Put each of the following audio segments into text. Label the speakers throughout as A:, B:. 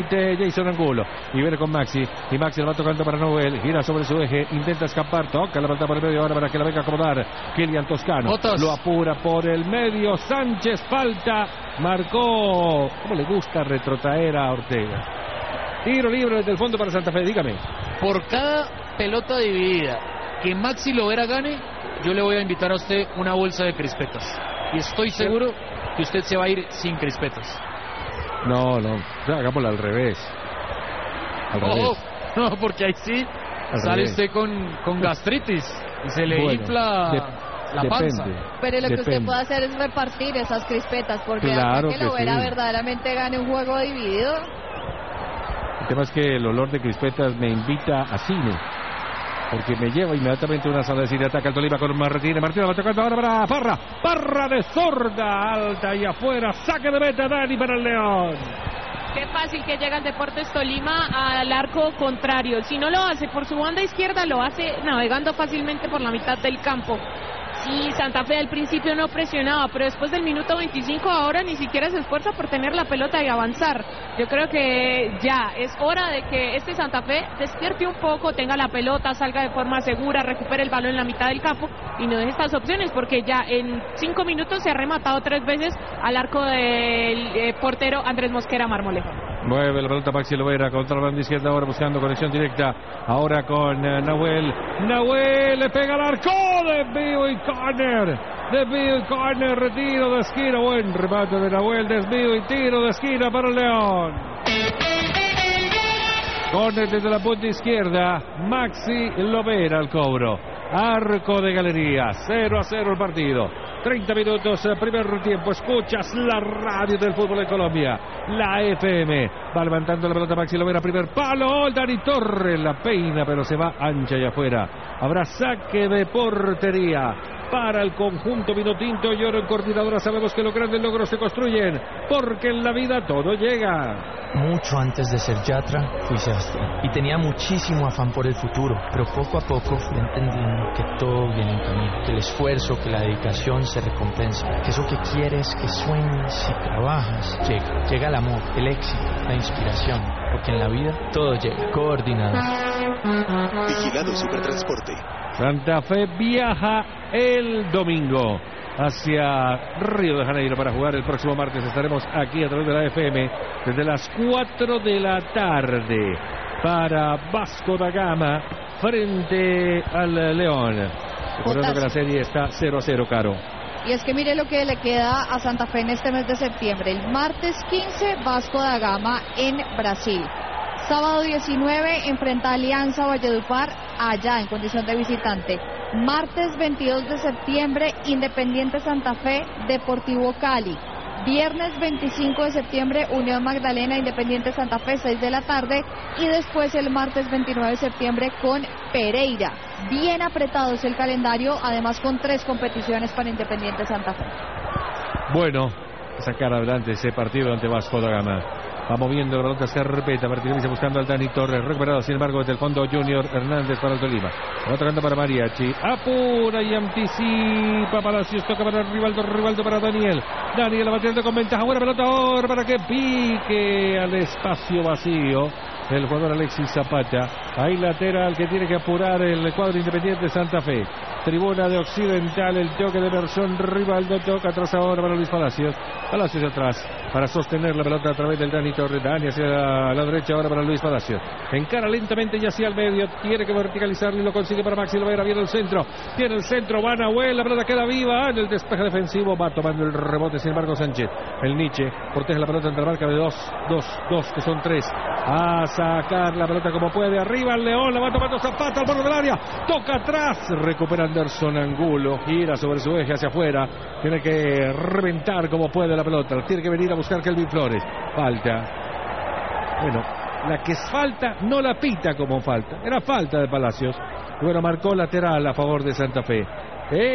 A: Jason Angulo y viene con Maxi, y Maxi lo va tocando para Nahuel, gira sobre su eje, intenta escapar, toca la pelota por el medio ahora para que la venga a acomodar Kylian Toscano, lo apura por el medio, Sánchez, falta, marcó. ¿Cómo le gusta retrotraer a Ortega? Tiro libre desde el fondo para Santa Fe, dígame.
B: Por cada pelota dividida que Maxi Lovera gane, yo le voy a invitar a usted una bolsa de crispetas, y estoy seguro que usted se va a ir sin crispetas.
A: No, hagámoslo al revés.
B: No, porque ahí sí sale usted con gastritis y se le infla la panza.
C: Pero lo que usted puede hacer es repartir esas crispetas, porque
A: claro
C: hasta que Lovera verdaderamente gane un juego dividido.
A: El tema es que el olor de crispetas me invita a cine, porque me lleva inmediatamente una sala de cine. Ataca el Tolima con Martínez va tocando ahora para Parra, Parra de zurda, alta y afuera, saque de meta Dani para el León.
D: Qué fácil que llega el Deportes Tolima al arco contrario. Si no lo hace por su banda izquierda, lo hace navegando fácilmente por la mitad del campo. Sí, Santa Fe al principio no presionaba, pero después del minuto 25 ahora ni siquiera se esfuerza por tener la pelota y avanzar. Yo creo que ya es hora de que este Santa Fe despierte un poco, tenga la pelota, salga de forma segura, recupere el balón en la mitad del campo y no deje estas opciones, porque ya en 5 minutos se ha rematado 3 veces al arco del portero Andrés Mosquera Marmolejo.
A: Mueve la pelota Maxi Lovera contra la banda izquierda ahora buscando conexión directa. Ahora con Nahuel. Nahuel le pega al arco. Desvío y córner. Desvío y córner. Retiro de esquina. Buen remate de Nahuel. Desvío y tiro de esquina para el León. Córner desde la punta izquierda. Maxi Lovera al cobro. Arco de galería. 0-0 el partido. 30 minutos, primer tiempo. Escuchas la radio del fútbol de Colombia, la FM. Va levantando la pelota Maxi Lovera, primer palo. Dani Torres la peina, pero se va ancha y afuera. Habrá saque de portería para el conjunto vinotinto. Y ahora en coordinadora sabemos que los grandes logros se construyen, porque en la vida todo llega.
E: Mucho antes de ser Yatra, fui Sebastián. Y tenía muchísimo afán por el futuro, pero poco a poco fui entendiendo que todo viene en camino. Que el esfuerzo, que la dedicación se recompensa. Que eso que quieres, que sueñas y trabajas, llega. Llega el amor, el éxito, la inspiración. Porque en la vida todo llega. Coordinado.
F: Vigilado Supertransporte.
A: Santa Fe viaja el domingo hacia Río de Janeiro para jugar el próximo martes. Estaremos aquí a través de la FM desde las 4 de la tarde para Vasco da Gama frente al León. Recordando que la serie está 0-0, Caro.
C: Y es que mire lo que le queda a Santa Fe en este mes de septiembre. El martes 15, Vasco da Gama en Brasil. Sábado 19 enfrenta a Alianza Valledupar allá en condición de visitante. Martes 22 de septiembre, Independiente Santa Fe, Deportivo Cali. Viernes 25 de septiembre, Unión Magdalena, Independiente Santa Fe, 6 de la tarde. Y después el martes 29 de septiembre con Pereira. Bien apretado es el calendario, además con 3 competiciones para Independiente Santa Fe.
A: Bueno, sacar adelante ese partido ante Vasco da Gama. Va moviendo la pelota, se repete, Martínez buscando al Dani Torres, recuperado sin embargo desde el fondo Junior Hernández para el Tolima. Va tocando para Mariachi, apura y anticipa Palacios, toca para Rivaldo para Daniel. Daniel la batiendo con ventaja, buena pelota ahora para que pique al espacio vacío el jugador Alexis Zapata. Ahí lateral que tiene que apurar el cuadro Independiente Santa Fe. Tribuna de Occidental, el toque de Emerson Rivaldo, toca atrás ahora para Luis Palacios. Palacios atrás para sostener la pelota a través del Dani Torres. Dani hacia la derecha ahora para Luis Palacios. Encara lentamente y hacia el medio. Tiene que verticalizarlo y lo consigue para Maxi Lovera. Viene el centro. Tiene el centro. Va Nahuel. La pelota queda viva en el despeje defensivo. Va tomando el rebote. Sin embargo, Sánchez. El Nietzsche protege la pelota entre la marca de 2, que son 3. A sacar la pelota como puede. Arriba el León. La va tomando Zapata al borde del área. Toca atrás. Recupera Anderson Angulo. Gira sobre su eje hacia afuera. Tiene que reventar como puede la pelota. Tiene que venir a buscar Kelvin Flores. Falta. Bueno, la que es falta no la pita como falta. Era falta de Palacios. Bueno, marcó lateral a favor de Santa Fe. Es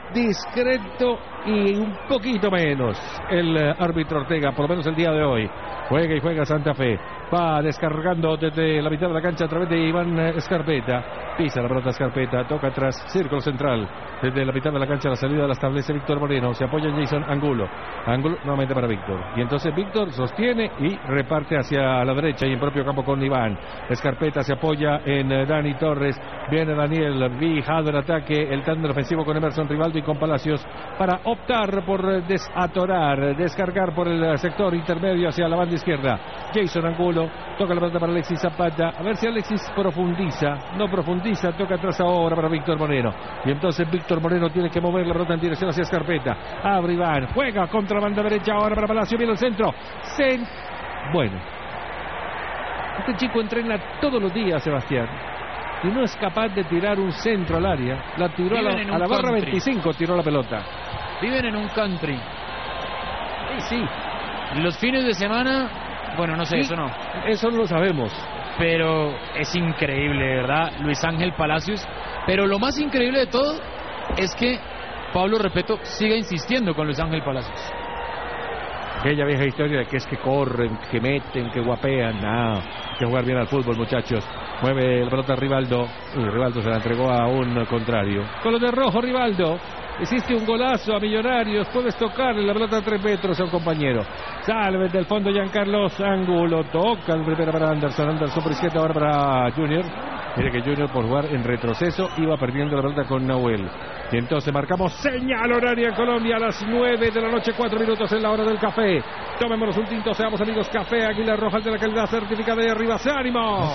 A: discreto y un poquito menos el árbitro Ortega, por lo menos el día de hoy. Juega y juega Santa Fe. Va descargando desde la mitad de la cancha a través de Iván Scarpetta. Pisa la pelota Scarpetta, toca atrás, círculo central. Desde la mitad de la cancha la salida la establece Víctor Moreno. Se apoya en Jason Angulo. Angulo nuevamente para Víctor. Y entonces Víctor sostiene y reparte hacia la derecha y en propio campo con Iván. Scarpetta se apoya en Dani Torres. Viene Daniel Vijado en ataque. El tándem ofensivo con Emerson Rivaldo y con Palacios para optar por desatorar, descargar por el sector intermedio hacia la banda izquierda. Jason Angulo toca la pelota para Alexis Zapata. A ver si Alexis profundiza. No profundiza, toca atrás ahora para Víctor Moreno. Y entonces Víctor Moreno tiene que mover la pelota en dirección hacia Scarpetta. Abre Iván, juega contra la banda derecha ahora para Palacio. Viene el centro. Bueno, este chico entrena todos los días, Sebastián, y no es capaz de tirar un centro al área. La tiró a la barra 25, tiró la pelota.
B: Viven en un country.
A: Sí.
B: Los fines de semana, bueno, no sé, eso no.
A: Eso no lo sabemos.
B: Pero es increíble, ¿verdad? Luis Ángel Palacios. Pero lo más increíble de todo es que Pablo Repeto siga insistiendo con Luis Ángel Palacios.
A: Aquella vieja historia de que es que corren, que meten, que guapean. No, hay que jugar bien al fútbol, muchachos. Mueve la pelota Rivaldo. Y Rivaldo se la entregó a un contrario. Con los de rojo, Rivaldo. Hiciste un golazo a Millonarios. Puedes tocarle la pelota a 3 metros a un compañero. Sale desde el fondo Giancarlo Angulo. Toca el primero para Anderson. Anderson por izquierda ahora para Junior. Mire que Junior, por jugar en retroceso, iba perdiendo la pelota con Nahuel. Y entonces marcamos señal horaria en Colombia a las 9 de la noche, 4 minutos en la hora del café. Tomémonos un tinto, seamos amigos. Café Águila Roja de la calidad certificada de arriba. ¡Ánimo!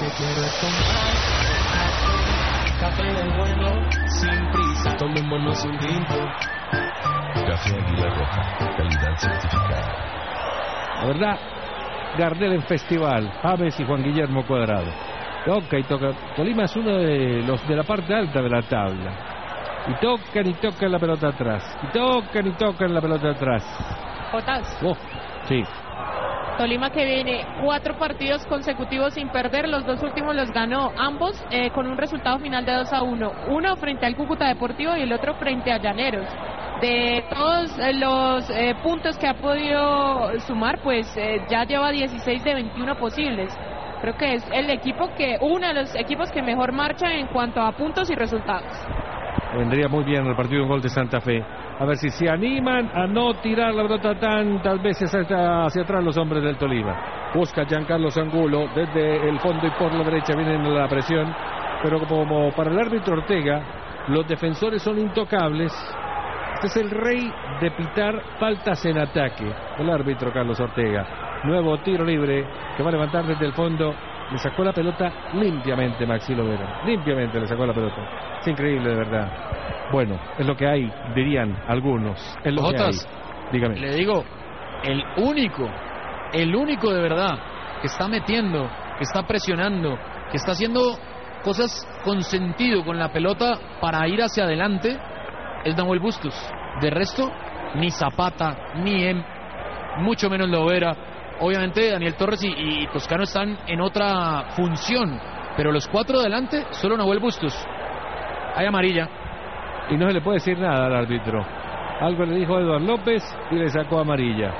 G: Café del bueno, sin prisa, tomémonos un tinto.
H: Café Águila Roja, calidad certificada.
A: La verdad, Gardel en festival, James y Juan Guillermo Cuadrado. Toca y toca. Tolima es uno de los de la parte alta de la tabla. Y tocan la pelota atrás. Y tocan la pelota atrás.
D: Jotas.
A: Sí.
D: Tolima que viene 4 partidos consecutivos sin perder, los 2 últimos los ganó ambos con un resultado final de 2-1, uno frente al Cúcuta Deportivo y el otro frente a Llaneros. De todos los puntos que ha podido sumar, pues ya lleva 16 de 21 posibles. Creo que es el equipo uno de los equipos que mejor marcha en cuanto a puntos y resultados.
A: Vendría muy bien el partido, un gol de Santa Fe. A ver si se animan a no tirar la pelota tantas veces hacia atrás los hombres del Tolima. Busca Giancarlo Angulo desde el fondo y por la derecha viene la presión. Pero como para el árbitro Ortega, los defensores son intocables. Este es el rey de pitar faltas en ataque. El árbitro Carlos Ortega. Nuevo tiro libre que va a levantar desde el fondo. Le sacó la pelota limpiamente Maxi Lovera. Limpiamente le sacó la pelota. Es increíble, de verdad. Bueno, es lo que hay, dirían algunos. Es lo que hay. Dígame.
B: Le digo, el único de verdad que está metiendo, que está presionando, que está haciendo cosas con sentido con la pelota para ir hacia adelante es Nahuel Bustos. De resto, ni Zapata, ni mucho menos Lovera. Obviamente Daniel Torres y Toscano están en otra función, pero los 4 de adelante, solo Nahuel Bustos. Hay amarilla.
A: Y no se le puede decir nada al árbitro. Algo le dijo a Eduardo López y le sacó amarilla.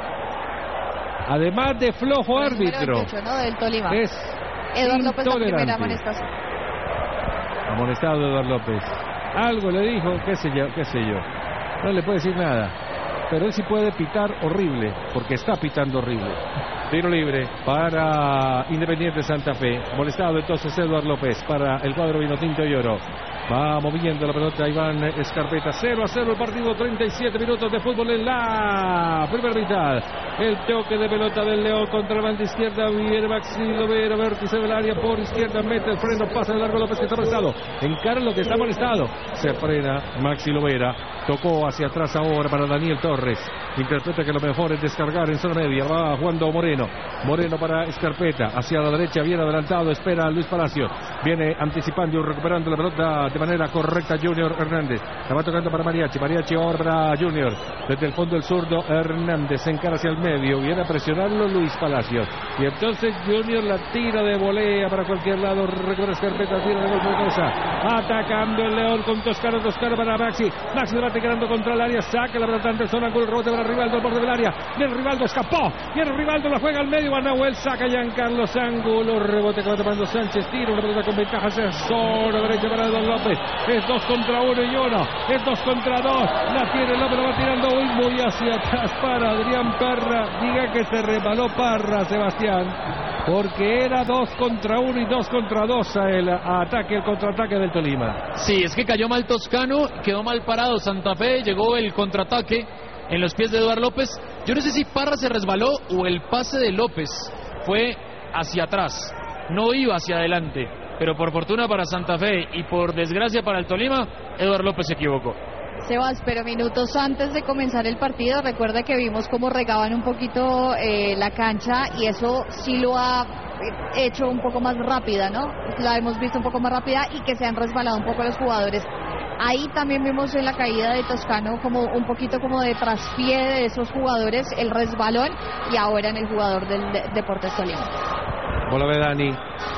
A: Además de flojo árbitro.
C: 28, ¿no? Del Tolima.
A: Es
C: Eduardo López, la primera
A: intolerante.
C: amonestación.
A: Amonestado Eduardo López. Algo le dijo, qué sé yo. No le puede decir nada. Pero él sí puede pitar horrible, porque está pitando horrible. Tiro libre para Independiente Santa Fe. Molestado entonces Eduardo López para el cuadro vinotinto y oro. Va moviendo la pelota Iván Scarpetta. 0-0 el partido, 37 minutos de fútbol en la primera mitad. El toque de pelota del León contra la banda izquierda. Viene Maxi Lovera, vértice del área por izquierda. Mete el freno, pasa de largo López que está molestado. Encara lo que está molestado. Se frena Maxi Lovera. Tocó hacia atrás ahora para Daniel Torres. Interpreta que lo mejor es descargar en zona media. Va jugando Moreno. Moreno para Scarpetta. Hacia la derecha, bien adelantado. Espera a Luis Palacio. Viene anticipando y recuperando la pelota de manera correcta Junior Hernández. La va tocando para Mariachi. Mariachi ahora para Junior. Desde el fondo el zurdo Hernández se encara hacia el medio. Viene a presionarlo Luis Palacios. Y entonces Junior la tira de volea para cualquier lado. Recupera Scarpetta, tira de golpe de cabeza. Atacando el León con Toscano. Toscano para Maxi. Maxi le va quedando contra el área. Saca la pelota ante zona con el rebote para Rivaldo al borde del área. Bien, Rivaldo escapó. Bien, Rivaldo la juega al medio. A Nahuel saca Giancarlo Angulo. Rebote que va tomando Sánchez. Tira una pelota con ventaja hacia zona derecha para Don López. Es 2 contra 1 y 1. Es 2 contra 2. La tiene López. La va tirando muy hacia atrás para Adrián Parra. Diga que se resbaló Parra, Sebastián. Porque era 2 contra 1 y 2 contra 2 el contraataque del Tolima.
B: Sí, es que cayó mal Toscano, quedó mal parado Santa Fe, llegó el contraataque en los pies de Eduardo López. Yo no sé si Parra se resbaló o el pase de López fue hacia atrás, no iba hacia adelante, pero por fortuna para Santa Fe y por desgracia para el Tolima, Eduardo López se equivocó.
C: Sebas, pero minutos antes de comenzar el partido, recuerda que vimos cómo regaban un poquito la cancha y eso sí lo ha hecho un poco más rápida, ¿no? La hemos visto un poco más rápida y que se han resbalado un poco los jugadores. Ahí también vimos en la caída de Toscano como un poquito como de traspié de esos jugadores, el resbalón y ahora en el jugador del Deportes Tolima.
A: Bola de Dani.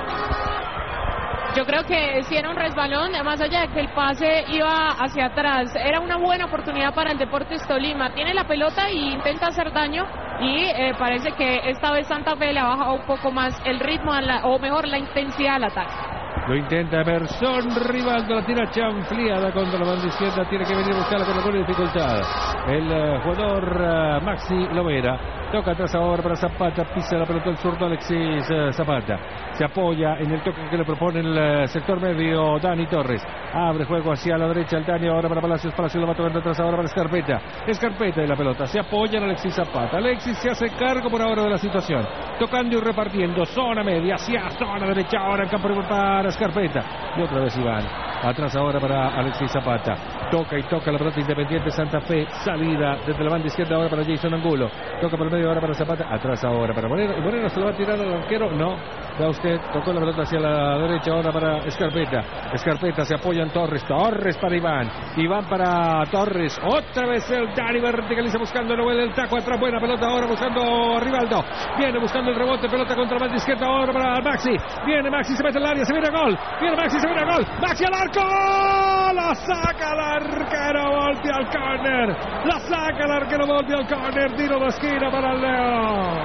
D: Yo creo que si era un resbalón, más allá de que el pase iba hacia atrás, era una buena oportunidad para el Deportes Tolima. Tiene la pelota e intenta hacer daño y parece que esta vez Santa Fe le ha bajado un poco más el ritmo, o mejor la intensidad al ataque.
A: Lo intenta Emerson, Rivaldo la tira chanfleada contra la banda izquierda, tiene que venir a buscarla con alguna dificultad. El jugador Maxi Lovera toca atrás ahora para Zapata, pisa la pelota el zurdo Alexis Zapata. Se apoya en el toque que le propone el sector medio Dani Torres. Abre juego hacia la derecha el Dani ahora para Palacios. Palacios lo va tocando atrás ahora para Scarpetta. Scarpetta de la pelota. Se apoya en Alexis Zapata. Alexis se hace cargo por ahora de la situación. Tocando y repartiendo. Zona media hacia zona derecha ahora en campo para Scarpetta. Y otra vez Iván. Atrás ahora para Alexis Zapata. Toca y toca la pelota Independiente Santa Fe. Salida desde la banda izquierda ahora para Jason Angulo. Toca por el medio ahora para Zapata. Atrás ahora para Moreno. Y Moreno se lo va a tirar al arquero. No. Da usted. Tocó la pelota hacia la derecha ahora para Scarpetta. Scarpetta se apoya en Torres. Torres para Iván. Iván para Torres. Otra vez el Dani verticaliza buscando Noel el taco atrás. Buena pelota ahora buscando a Rivaldo. Viene buscando el rebote. Pelota contra la banda izquierda ahora para Maxi. Viene Maxi. Se mete en el área. Se viene a gol. Viene Maxi. Se viene a gol. Maxi al arco. La saca el arquero. Voltea al córner. La saca el arquero. Voltea al córner. Tiro de esquina para el León.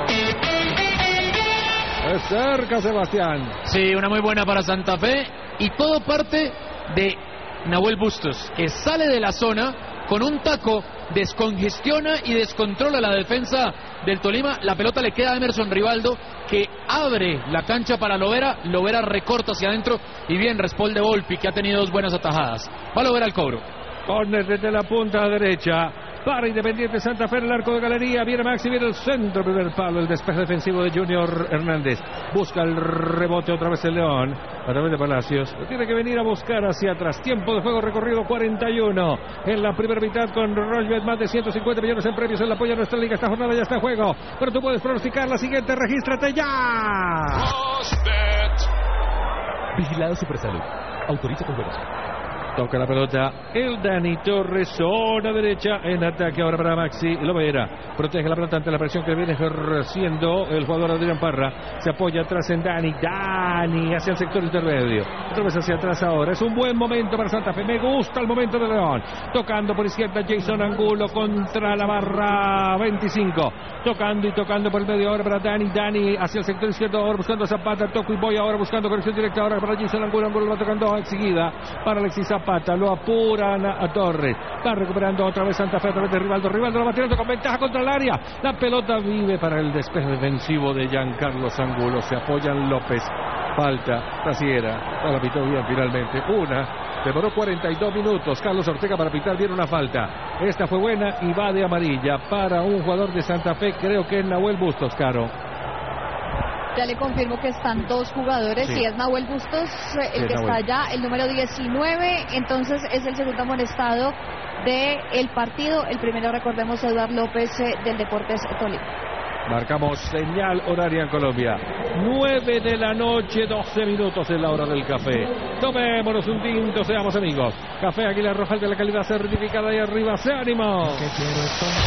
A: Es cerca, Sebastián.
B: Sí, una muy buena para Santa Fe. Y todo parte de Nahuel Bustos, que sale de la zona con un taco, descongestiona y descontrola la defensa del Tolima. La pelota le queda a Emerson Rivaldo, que abre la cancha para Lovera. Lovera recorta hacia adentro y bien responde Volpi, que ha tenido 2 buenas atajadas. Va Lovera al cobro.
A: Córner desde la punta derecha. Para Independiente Santa Fe en el arco de galería. Viene Maxi, viene el centro, primer palo. El despeje defensivo de Junior Hernández. Busca el rebote otra vez el León. A través de Palacios. Lo tiene que venir a buscar hacia atrás. Tiempo de juego recorrido 41. En la primera mitad con Rollbet. Más de 150 millones en premios. El apoyo a nuestra liga. Esta jornada ya está en juego. Pero tú puedes pronosticar la siguiente. Regístrate ya.
H: Vigilado Supersalud. Autoriza con juegos.
A: Toca la pelota el Dani Torres, zona derecha en ataque ahora para Maxi Lovera. Protege la pelota ante la presión que viene ejerciendo el jugador Adrián Parra. Se apoya atrás en Dani. Dani hacia el sector intermedio. Otra vez hacia atrás ahora. Es un buen momento para Santa Fe. Me gusta el momento de León. Tocando por izquierda Jason Angulo contra la barra 25. Tocando y tocando por el medio ahora para Dani. Dani hacia el sector izquierdo ahora buscando a Zapata. Toco y voy ahora buscando conexión directa ahora para Jason Angulo. Angulo va tocando enseguida para Alexis Zapata. Lo apuran a Torres. Va recuperando otra vez Santa Fe a través de Rivaldo. Rivaldo lo va tirando con ventaja contra el área. La pelota vive para el despeje defensivo de Giancarlo Angulo. Se apoyan López. Falta trasiera. La pitó bien finalmente. Demoró 42 minutos. Carlos Ortega para pitar bien una falta. Esta fue buena y va de amarilla para un jugador de Santa Fe. Creo que es Nahuel Bustos, Caro.
C: Ya le confirmo que están 2 jugadores,
A: sí.
C: Y es Nahuel Bustos el que está allá, el número 19, entonces es el segundo amonestado del partido. El primero, recordemos, Eduardo López del Deportes Tolima.
A: Marcamos señal horaria en Colombia. 9 de la noche, 12 minutos en la hora del café. Tomémonos un tinto, seamos amigos. Café Águila Roja, el de la calidad certificada, y arriba se ánimo.
G: Que quiero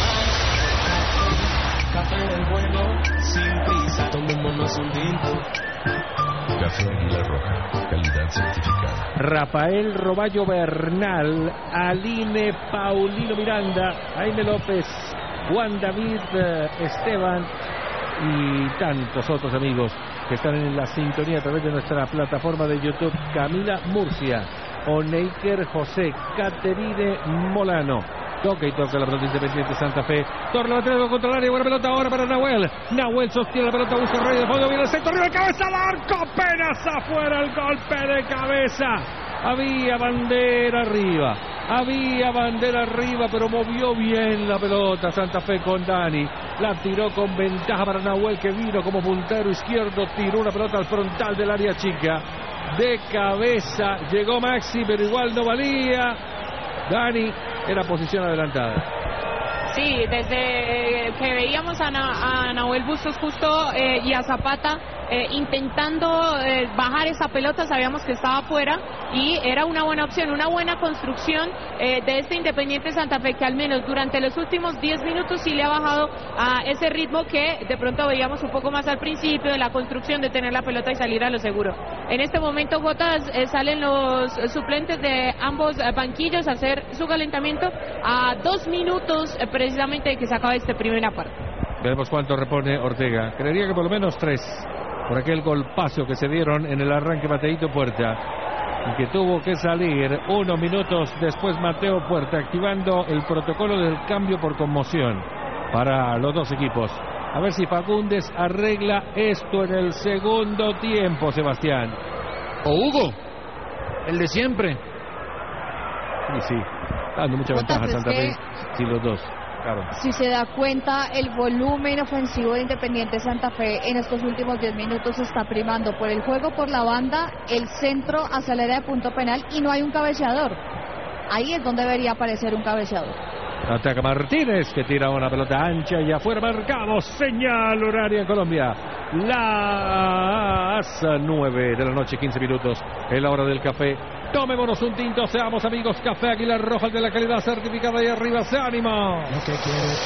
G: tomar café del bueno, sin prisa, tomémonos un tinto.
F: Café Águila Roja, calidad certificada.
A: Rafael Roballo Bernal, Aline Paulino Miranda, Jaime López, Juan David Esteban y tantos otros amigos que están en la sintonía a través de nuestra plataforma de YouTube. Camila Murcia, Oneiker José, Caterine Molano. Toca y toca la pelota Independiente Santa Fe. Torre lateral contra el área. Buena pelota ahora para Nahuel. Nahuel sostiene la pelota, busca Rey de fondo. Viene el centro, arriba, cabeza al arco. Apenas afuera el golpe de cabeza. Había bandera arriba. Había bandera arriba, pero movió bien la pelota Santa Fe con Dani. La tiró con ventaja para Nahuel, que vino como puntero izquierdo. Tiró una pelota al frontal del área chica. De cabeza llegó Maxi, pero igual no valía. Dani era posición adelantada.
D: Sí, desde que veíamos a Nahuel Bustos justo y a Zapata intentando bajar esa pelota, sabíamos que estaba afuera y era una buena opción, una buena construcción de este Independiente Santa Fe, que al menos durante los últimos 10 minutos sí le ha bajado a ese ritmo que de pronto veíamos un poco más al principio de la construcción, de tener la pelota y salir a lo seguro. En este momento, Jota, salen los suplentes de ambos banquillos a hacer su calentamiento a 2 minutos precisamente de que se acabe esta primera parte.
A: Veremos cuánto repone Ortega. Creería que por lo menos 3, por aquel golpazo que se dieron en el arranque Mateito Puerta, y que tuvo que salir unos minutos después Mateo Puerta, activando el protocolo del cambio por conmoción para los dos equipos. A ver si Fagundes arregla esto en el segundo tiempo, Sebastián.
B: O Hugo, el de siempre.
A: Y sí, dando mucha ventaja a Santa Fe. Sí, los dos. Claro.
C: Si se da cuenta, el volumen ofensivo de Independiente Santa Fe en estos últimos 10 minutos está primando por el juego por la banda, el centro hacia el área de punto penal, y no hay un cabeceador. Ahí es donde debería aparecer un cabeceador.
A: Ataca Martínez, que tira una pelota ancha y afuera. Marcamos señal horaria en Colombia. Las 9 de la noche, 15 minutos, en la hora del café. Tomémonos un tinto, seamos amigos. Café Águila Roja, el de la calidad certificada, y arriba se ánimo.
G: Lo que quiero es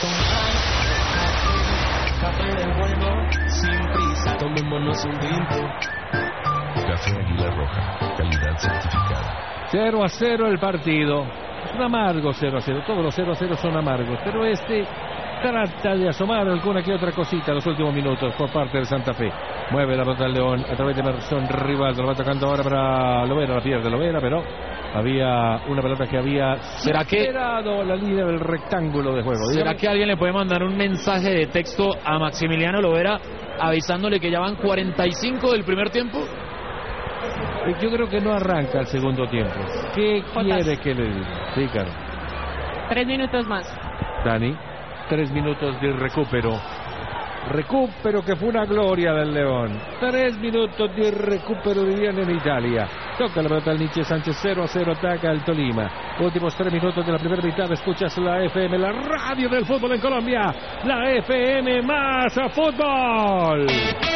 G: tomar café del bueno, sin prisa, tomémonos un tinto.
F: Café Águila Roja, calidad certificada.
A: 0-0 el partido. Es un amargo 0-0. Todos los 0-0 son amargos, pero este trata de asomar alguna que otra cosita en los últimos minutos por parte de Santa Fe. Mueve la pelota del León a través de Emerson Rivaldo. Lo va tocando ahora para Lovera. La pierde Lovera, pero había una pelota que había superado la línea del rectángulo de juego.
B: ¿Será que alguien le puede mandar un mensaje de texto a Maximiliano Lovera avisándole que ya van 45 del primer tiempo?
A: Yo creo que no arranca el segundo tiempo. ¿Qué quiere que le diga? Sí, claro.
D: 3 minutos más.
A: Dani, 3 minutos de recupero. Recupero que fue una gloria del León. 3 minutos de recupero, dirían en Italia. Toca la pelota al Nietzsche Sánchez. 0-0, ataca al Tolima. Últimos 3 minutos de la primera mitad. Escuchas la FM, la radio del fútbol en Colombia. La FM más fútbol.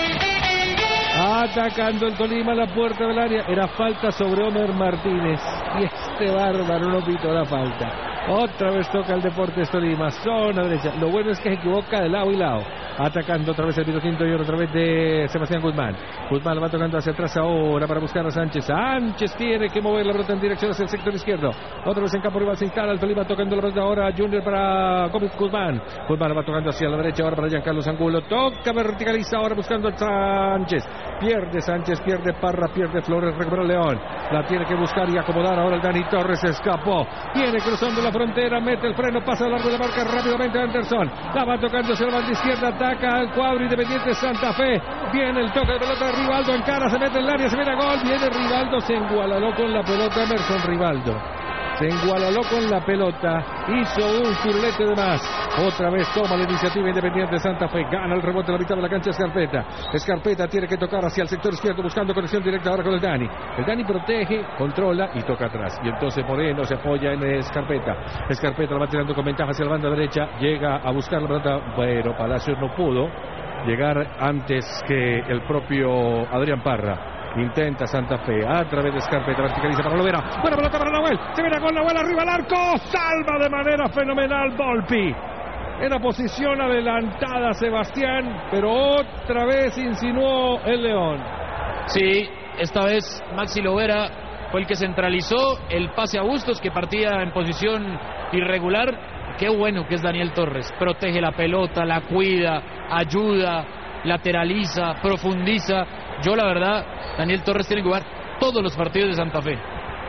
A: Atacando el Tolima a la puerta del área. Era falta sobre Homer Martínez. Y este bárbaro no pitó la falta. Otra vez toca el Deportes Tolima. Zona derecha. Lo bueno es que se equivoca de lado y lado. Atacando otra vez el Pinoquinto y otra vez de Sebastián Guzmán. Guzmán lo va tocando hacia atrás ahora para buscar a Sánchez. Sánchez tiene que mover la pelota en dirección hacia el sector izquierdo. Otra vez en campo rival se instala el Tolima tocando la pelota ahora. Junior para Guzmán. Guzmán lo va tocando hacia la derecha ahora para Giancarlo Angulo. Toca, verticaliza ahora buscando a Sánchez. Pierde Sánchez, pierde Parra, pierde Flores. Recupera León. La tiene que buscar y acomodar ahora el Dani Torres. Escapó. Viene cruzando la frontera. Mete el freno. Pasa a lo largo de la marca rápidamente Anderson. La va tocando hacia la banda izquierda. Ataca al cuadro Independiente Santa Fe. Viene el toque de pelota de Rivaldo. Encara, se mete en el área, se viene a gol. Viene Rivaldo, se engualaló con la pelota Emerson Rivaldo. Se engualaló con la pelota, hizo un firulete de más. Otra vez toma la iniciativa Independiente Santa Fe. Gana el rebote en la mitad de la cancha Scarpetta. Scarpetta tiene que tocar hacia el sector izquierdo buscando conexión directa ahora con el Dani. El Dani protege, controla y toca atrás. Y entonces Moreno se apoya en Scarpetta. Scarpetta la va tirando con ventaja hacia la banda derecha. Llega a buscar la pelota, pero Palacios no pudo llegar antes que el propio Adrián Parra. Intenta Santa Fe a través de Scarpetta, verticaliza para Lovera. Buena pelota para Nahuel. Se viene con Nahuel arriba al arco. Salva de manera fenomenal Volpi. En la posición adelantada Sebastián, pero otra vez insinuó el León.
B: Sí, esta vez Maxi Lovera fue el que centralizó el pase a Bustos, que partía en posición irregular. Qué bueno que es Daniel Torres. Protege la pelota, la cuida, ayuda, lateraliza, profundiza. Yo la verdad, Daniel Torres tiene que jugar todos los partidos de Santa Fe.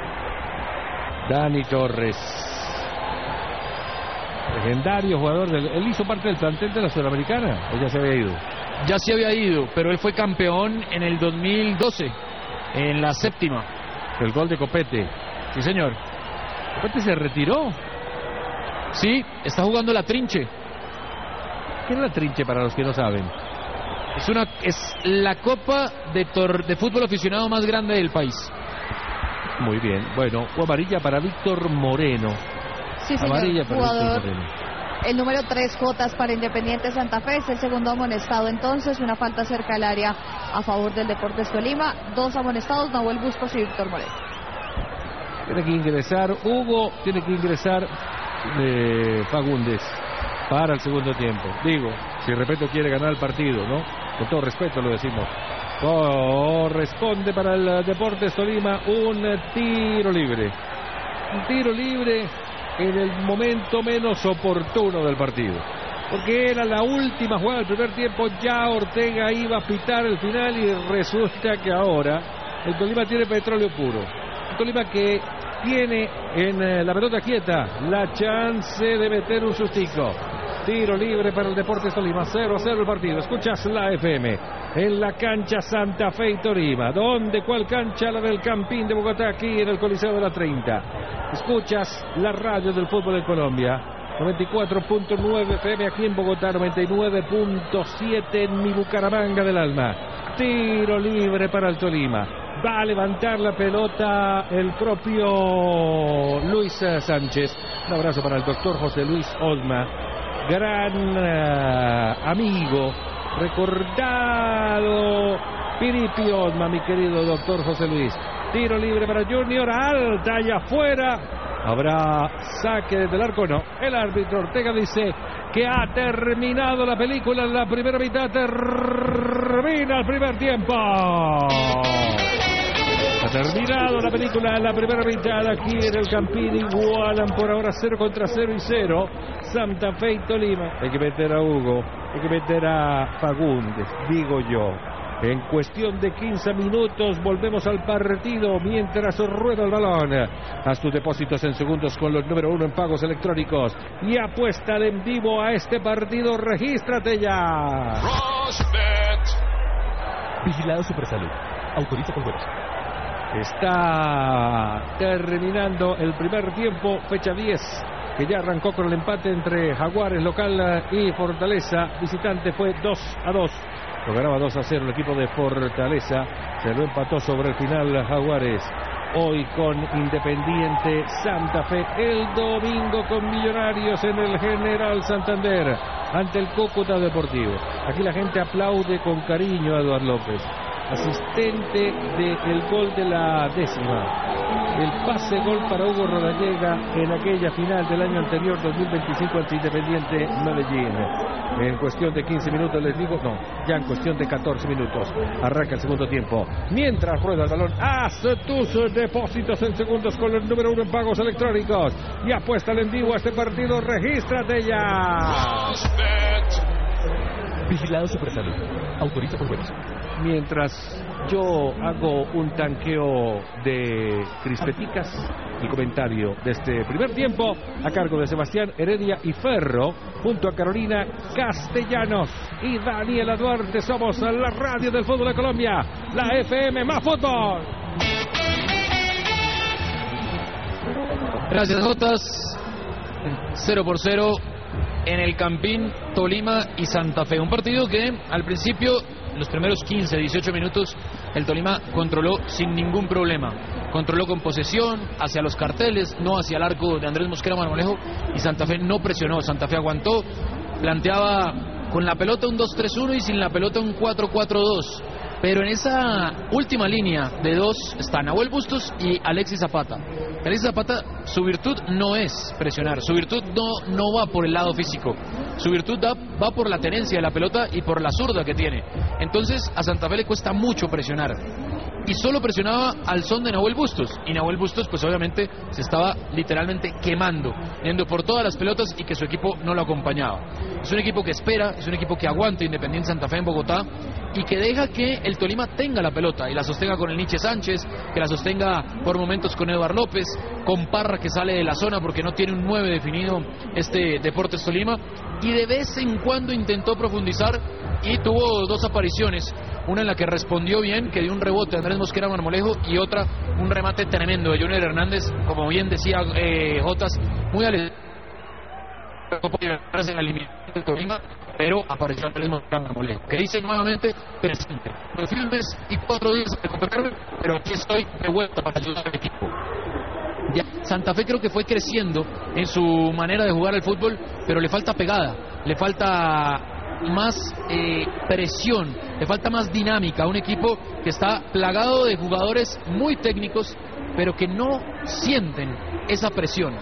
A: Dani Torres, legendario jugador, él hizo parte del plantel de la Sudamericana, o ya se había ido.
B: Ya se había ido, pero él fue campeón en el 2012, en la séptima.
A: El gol de Copete.
B: Sí, señor.
A: ¿Copete se retiró?
B: Sí, está jugando la Trinche.
A: ¿Qué es la Trinche para los que no saben?
B: Es la copa de fútbol aficionado más grande del país.
A: Muy bien, bueno, amarilla para Víctor Moreno.
C: Sí, señor,
A: amarilla para
C: jugador.
A: Víctor Moreno.
C: El número 3, Jotas para Independiente Santa Fe, es el segundo amonestado entonces, una falta cerca del área a favor del Deportes Tolima, 2 amonestados, Nahuel Bustos y Víctor Moreno.
A: Tiene que ingresar Hugo, tiene que ingresar Fagundes para el segundo tiempo. Digo, si Repeto quiere ganar el partido, ¿no? Con todo respeto lo decimos. Corresponde para el Deportes Tolima un tiro libre. Un tiro libre en el momento menos oportuno del partido. Porque era la última jugada del primer tiempo, ya Ortega iba a pitar el final y resulta que ahora el Tolima tiene petróleo puro. El Tolima que tiene en la pelota quieta la chance de meter un sustico. Tiro libre para el Deportes Tolima, 0-0 el partido. Escuchas la FM en la cancha Santa Fe y Tolima. ¿Dónde? ¿Cuál cancha? La del Campín de Bogotá, aquí en el Coliseo de la 30. Escuchas la radio del fútbol de Colombia, 94.9 FM aquí en Bogotá, 99.7 en mi Bucaramanga del alma. Tiro libre para el Tolima. Va a levantar la pelota el propio Luis Sánchez. Un abrazo para el doctor José Luis Osma, gran amigo, recordado Piripi Osma, mi querido doctor José Luis. Tiro libre para Junior, alta y afuera. ¿Habrá saque desde el arco? No. El árbitro Ortega dice que ha terminado la película en la primera mitad. Termina el primer tiempo. Ha terminado la película en la primera mitad aquí en el Campín. Igualan por ahora 0-0 y 0. Santa Fe y Tolima. Hay que meter a Hugo, hay que meter a Fagundes, digo yo. En cuestión de 15 minutos volvemos al partido mientras rueda el balón. Haz tus depósitos en segundos con los número 1 en pagos electrónicos y apuesta en vivo a este partido. Regístrate ya.
H: Vigilado Supersalud. Autoriza con juegos.
A: Está terminando el primer tiempo, fecha 10, que ya arrancó con el empate entre Jaguares local y Fortaleza visitante. Fue 2-2. Lo ganaba 2-0 el equipo de Fortaleza. Se lo empató sobre el final Jaguares. Hoy con Independiente Santa Fe. El domingo con Millonarios en el General Santander ante el Cúcuta Deportivo. Aquí la gente aplaude con cariño a Eduardo López, asistente del gol de la 10ª. El pase gol para Hugo Rodallega en aquella final del año anterior, 2025, ante Independiente Medellín. En cuestión de 15 minutos, les digo, no, ya en cuestión de 14 minutos arranca el segundo tiempo. Mientras rueda el balón, haz tus depósitos en segundos con el número 1 en pagos electrónicos y apuéstale en vivo a este partido. Regístrate ya.
H: Vigilado Supersalud. Autoriza con juegos.
A: Mientras yo hago un tanqueo de crispeticas, el comentario de este primer tiempo a cargo de Sebastián Heredia y Ferro, junto a Carolina Castellanos y Daniela Duarte. Somos la radio del fútbol de Colombia, la FM más fútbol.
B: Gracias, Jotas. 0-0 en el Campín, Tolima y Santa Fe. Un partido que al principio, los primeros 15, 18 minutos, el Tolima controló sin ningún problema. Controló con posesión, hacia los carteles, no hacia el arco de Andrés Mosquera Marmolejo, y Santa Fe no presionó. Santa Fe aguantó, planteaba con la pelota un 2-3-1 y sin la pelota un 4-4-2. Pero en esa última línea de dos están Nahuel Bustos y Alexis Zapata. Alexis Zapata, su virtud no es presionar, su virtud no va por el lado físico, su virtud va por la tenencia de la pelota y por la zurda que tiene. Entonces a Santa Fe le cuesta mucho presionar. Y solo presionaba al son de Nahuel Bustos. Y Nahuel Bustos, pues obviamente, se estaba literalmente quemando, yendo por todas las pelotas y que su equipo no lo acompañaba. Es un equipo que espera, es un equipo que aguanta Independiente Santa Fe en Bogotá y que deja que el Tolima tenga la pelota y la sostenga con el Nietzsche Sánchez, que la sostenga por momentos con Eduard López, con Parra, que sale de la zona porque no tiene un 9 definido este Deportes Tolima, y de vez en cuando intentó profundizar y tuvo dos apariciones. Una en la que respondió bien, que dio un rebote a Andrés Mosquera Marmolejo, y otra, un remate tremendo de Junior Hernández, como bien decía Jotas, muy en la eliminación del Tolima, pero apareció Andrés Mosquera Marmolejo, que dice nuevamente presente. Me fui un mes y 4 días de recuperarme, pero aquí estoy de vuelta para ayudar al equipo. Ya, Santa Fe creo que fue creciendo en su manera de jugar al fútbol, pero le falta pegada, le falta más presión, le falta más dinámica a un equipo que está plagado de jugadores muy técnicos, pero que no sienten esa presión.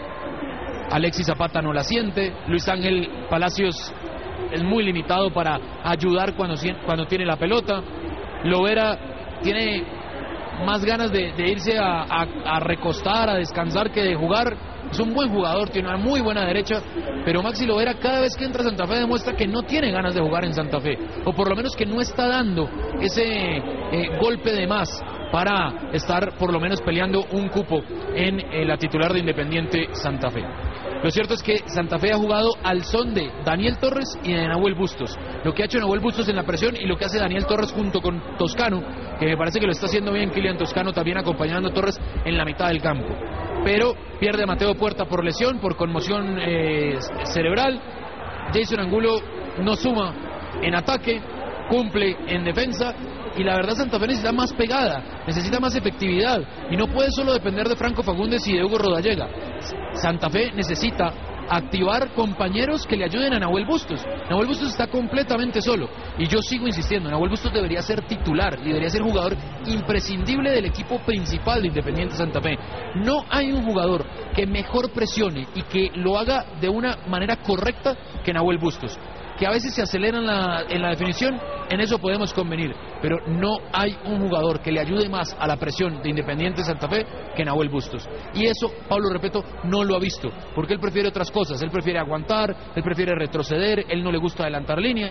B: Alexis Zapata no la siente, Luis Ángel Palacios es muy limitado para ayudar cuando tiene la pelota, Lovera tiene más ganas de irse a recostar, a descansar, que de jugar. Es un buen jugador, tiene una muy buena derecha, pero Maxi Lovera cada vez que entra a Santa Fe demuestra que no tiene ganas de jugar en Santa Fe, o por lo menos que no está dando ese golpe de más para estar por lo menos peleando un cupo en la titular de Independiente Santa Fe. Lo cierto es que Santa Fe ha jugado al son de Daniel Torres y de Nahuel Bustos. Lo que ha hecho Nahuel Bustos en la presión y lo que hace Daniel Torres junto con Toscano, que me parece que lo está haciendo bien Kylian Toscano, también acompañando a Torres en la mitad del campo. Pero pierde a Mateo Puerta por lesión, por conmoción cerebral. Jason Angulo no suma en ataque, cumple en defensa, y la verdad Santa Fe necesita más pegada, necesita más efectividad, y no puede solo depender de Franco Fagundes y de Hugo Rodallega. Santa Fe necesita activar compañeros que le ayuden a Nahuel Bustos. Nahuel Bustos está completamente solo, y yo sigo insistiendo, Nahuel Bustos debería ser titular y debería ser jugador imprescindible del equipo principal de Independiente Santa Fe. No hay un jugador que mejor presione y que lo haga de una manera correcta que Nahuel Bustos. Que a veces se aceleran en la definición, en eso podemos convenir, pero no hay un jugador que le ayude más a la presión de Independiente Santa Fe que Nahuel Bustos. Y eso Pablo Repeto no lo ha visto, porque él prefiere otras cosas, él prefiere aguantar, él prefiere retroceder, él no le gusta adelantar línea,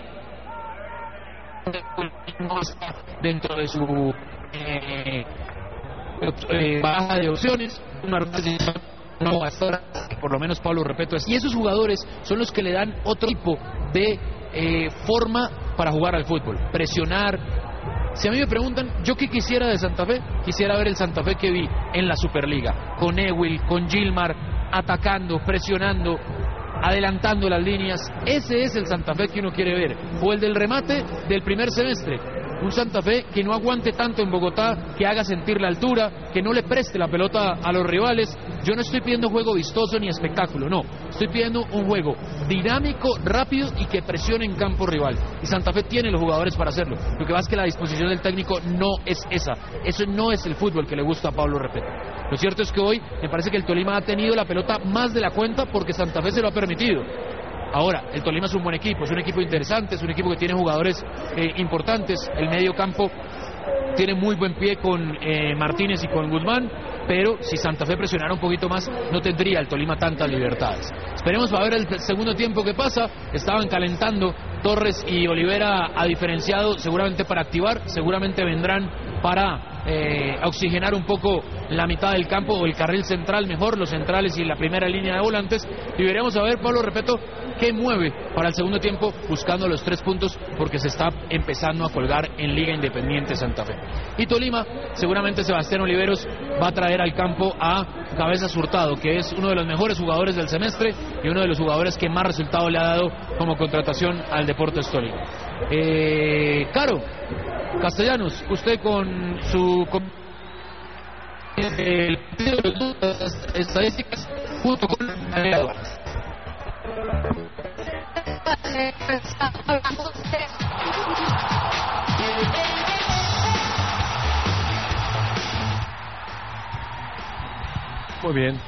B: no está dentro de su baraja de opciones, no va a estar, por lo menos Pablo Repeto es. Y esos jugadores son los que le dan otro tipo de forma para jugar al fútbol, presionar. Si a mí me preguntan, ¿yo qué quisiera de Santa Fe? Quisiera ver el Santa Fe que vi en la Superliga, con Ewil, con Gilmar, atacando, presionando, adelantando las líneas. Ese es el Santa Fe que uno quiere ver, o el del remate del primer semestre. Un Santa Fe que no aguante tanto en Bogotá, que haga sentir la altura, que no le preste la pelota a los rivales. Yo no estoy pidiendo juego vistoso ni espectáculo, no. Estoy pidiendo un juego dinámico, rápido y que presione en campo rival. Y Santa Fe tiene los jugadores para hacerlo. Lo que pasa es que la disposición del técnico no es esa. Eso no es el fútbol que le gusta a Pablo Repeto. Lo cierto es que hoy me parece que el Tolima ha tenido la pelota más de la cuenta porque Santa Fe se lo ha permitido. Ahora, el Tolima es un buen equipo, es un equipo interesante, es un equipo que tiene jugadores importantes. El medio campo tiene muy buen pie con Martínez y con Guzmán, pero si Santa Fe presionara un poquito más, no tendría el Tolima tantas libertades. Esperemos a ver el segundo tiempo que pasa. Estaban calentando Torres y Olivera a diferenciado, seguramente para activar, seguramente vendrán para oxigenar un poco la mitad del campo o el carril central, mejor los centrales y la primera línea de volantes, y veremos a ver, Pablo Repeto, qué mueve para el segundo tiempo, buscando los 3 puntos, porque se está empezando a colgar en Liga Independiente Santa Fe. Y Tolima, seguramente Sebastián Oliveros va a traer al campo a Cabezas Hurtado, que es uno de los mejores jugadores del semestre y uno de los jugadores que más resultado le ha dado como contratación al Deportes Tolima. Caro Castellanos, usted con su el estadísticas junto con Daniel.
A: Muy bien.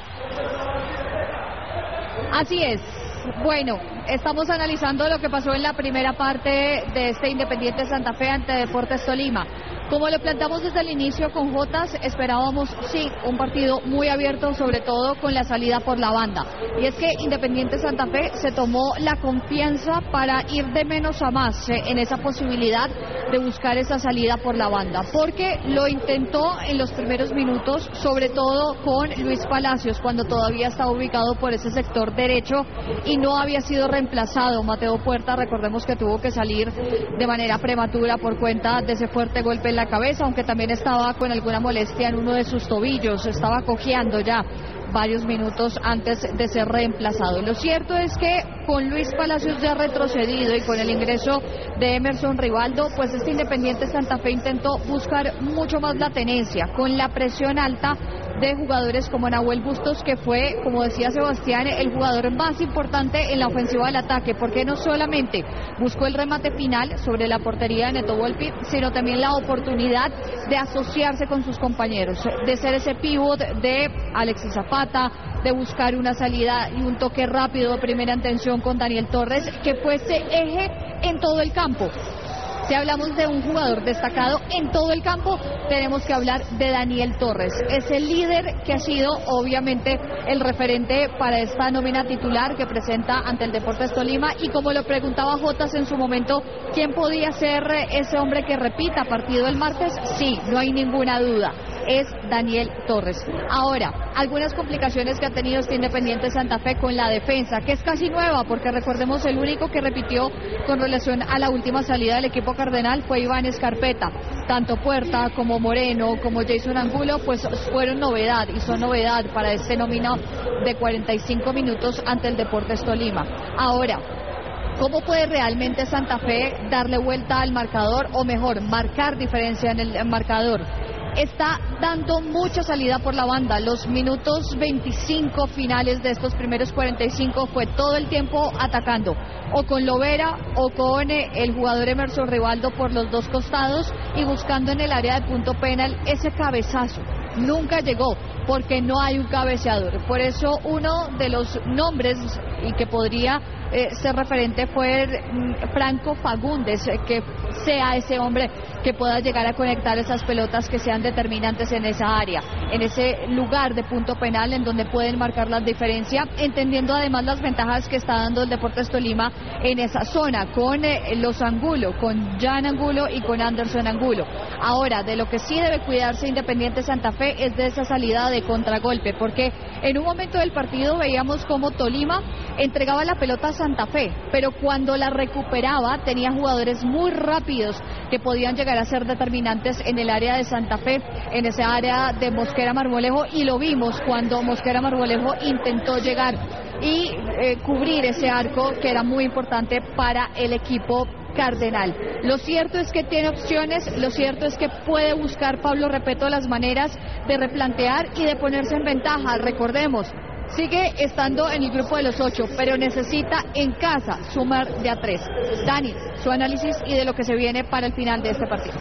C: Así es. Bueno, estamos analizando lo que pasó en la primera parte de este Independiente Santa Fe ante Deportes Tolima. Como lo planteamos desde el inicio con Jotas, esperábamos, sí, un partido muy abierto, sobre todo con la salida por la banda. Y es que Independiente Santa Fe se tomó la confianza para ir de menos a más en esa posibilidad de buscar esa salida por la banda. Porque lo intentó en los primeros minutos, sobre todo con Luis Palacios, cuando todavía estaba ubicado por ese sector derecho y no había sido reemplazado. Mateo Puerta, recordemos que tuvo que salir de manera prematura por cuenta de ese fuerte golpe en la cabeza, aunque también estaba con alguna molestia en uno de sus tobillos, estaba cojeando ya varios minutos antes de ser reemplazado. Lo cierto es que con Luis Palacios ya retrocedido y con el ingreso de Emerson Rivaldo, pues este Independiente Santa Fe intentó buscar mucho más la tenencia, con la presión alta de jugadores como Nahuel Bustos, que fue, como decía Sebastián, el jugador más importante en la ofensiva del ataque, porque no solamente buscó el remate final sobre la portería de Neto Volpi, sino también la oportunidad de asociarse con sus compañeros, de ser ese pívot de Alexis Zapata, de buscar una salida y un toque rápido de primera intención con Daniel Torres, que fuese eje en todo el campo. Si hablamos de un jugador destacado en todo el campo, tenemos que hablar de Daniel Torres. Es el líder que ha sido, obviamente, el referente para esta nómina titular que presenta ante el Deportes Tolima. Y como lo preguntaba Jotas en su momento, ¿quién podía ser ese hombre que repita partido el martes? Sí, no hay ninguna duda. Es Daniel Torres. Ahora, algunas complicaciones que ha tenido este Independiente Santa Fe con la defensa, que es casi nueva, porque recordemos el único que repitió con relación a la última salida del equipo cardenal fue Iván Escarpeta. Tanto Puerta como Moreno como Jason Angulo pues fueron novedad y son novedad para este nómina de 45 minutos ante el Deportes Tolima. Ahora, ¿cómo puede realmente Santa Fe darle vuelta al marcador, o mejor, marcar diferencia en el marcador? Está dando mucha salida por la banda. Los minutos 25 finales de estos primeros 45 fue todo el tiempo atacando, o con Lovera o con el jugador Emerson Rivaldo por los dos costados, y buscando en el área de punto penal ese cabezazo. Nunca llegó, porque no hay un cabeceador. Por eso uno de los nombres y que podría ser referente fue Franco Fagundes, que sea ese hombre que pueda llegar a conectar esas pelotas que sean determinantes en esa área, en ese lugar de punto penal en donde pueden marcar la diferencia, entendiendo además las ventajas que está dando el Deportes Tolima en esa zona, con los Angulo, con Jan Angulo y con Anderson Angulo. Ahora, de lo que sí debe cuidarse Independiente Santa Fe es de esa salida de contragolpe, porque en un momento del partido veíamos como Tolima entregaba la pelota a Santa Fe, pero cuando la recuperaba tenía jugadores muy rápidos que podían llegar a ser determinantes en el área de Santa Fe, en esa área de Mosquera Marmolejo, y lo vimos cuando Mosquera Marmolejo intentó llegar y cubrir ese arco que era muy importante para el equipo cardenal. Lo cierto es que tiene opciones, lo cierto es que puede buscar Pablo Repeto las maneras de replantear y de ponerse en ventaja. Recordemos, sigue estando en el grupo de los 8, pero necesita en casa sumar de a 3. Dani, su análisis y de lo que se viene para el final de este partido.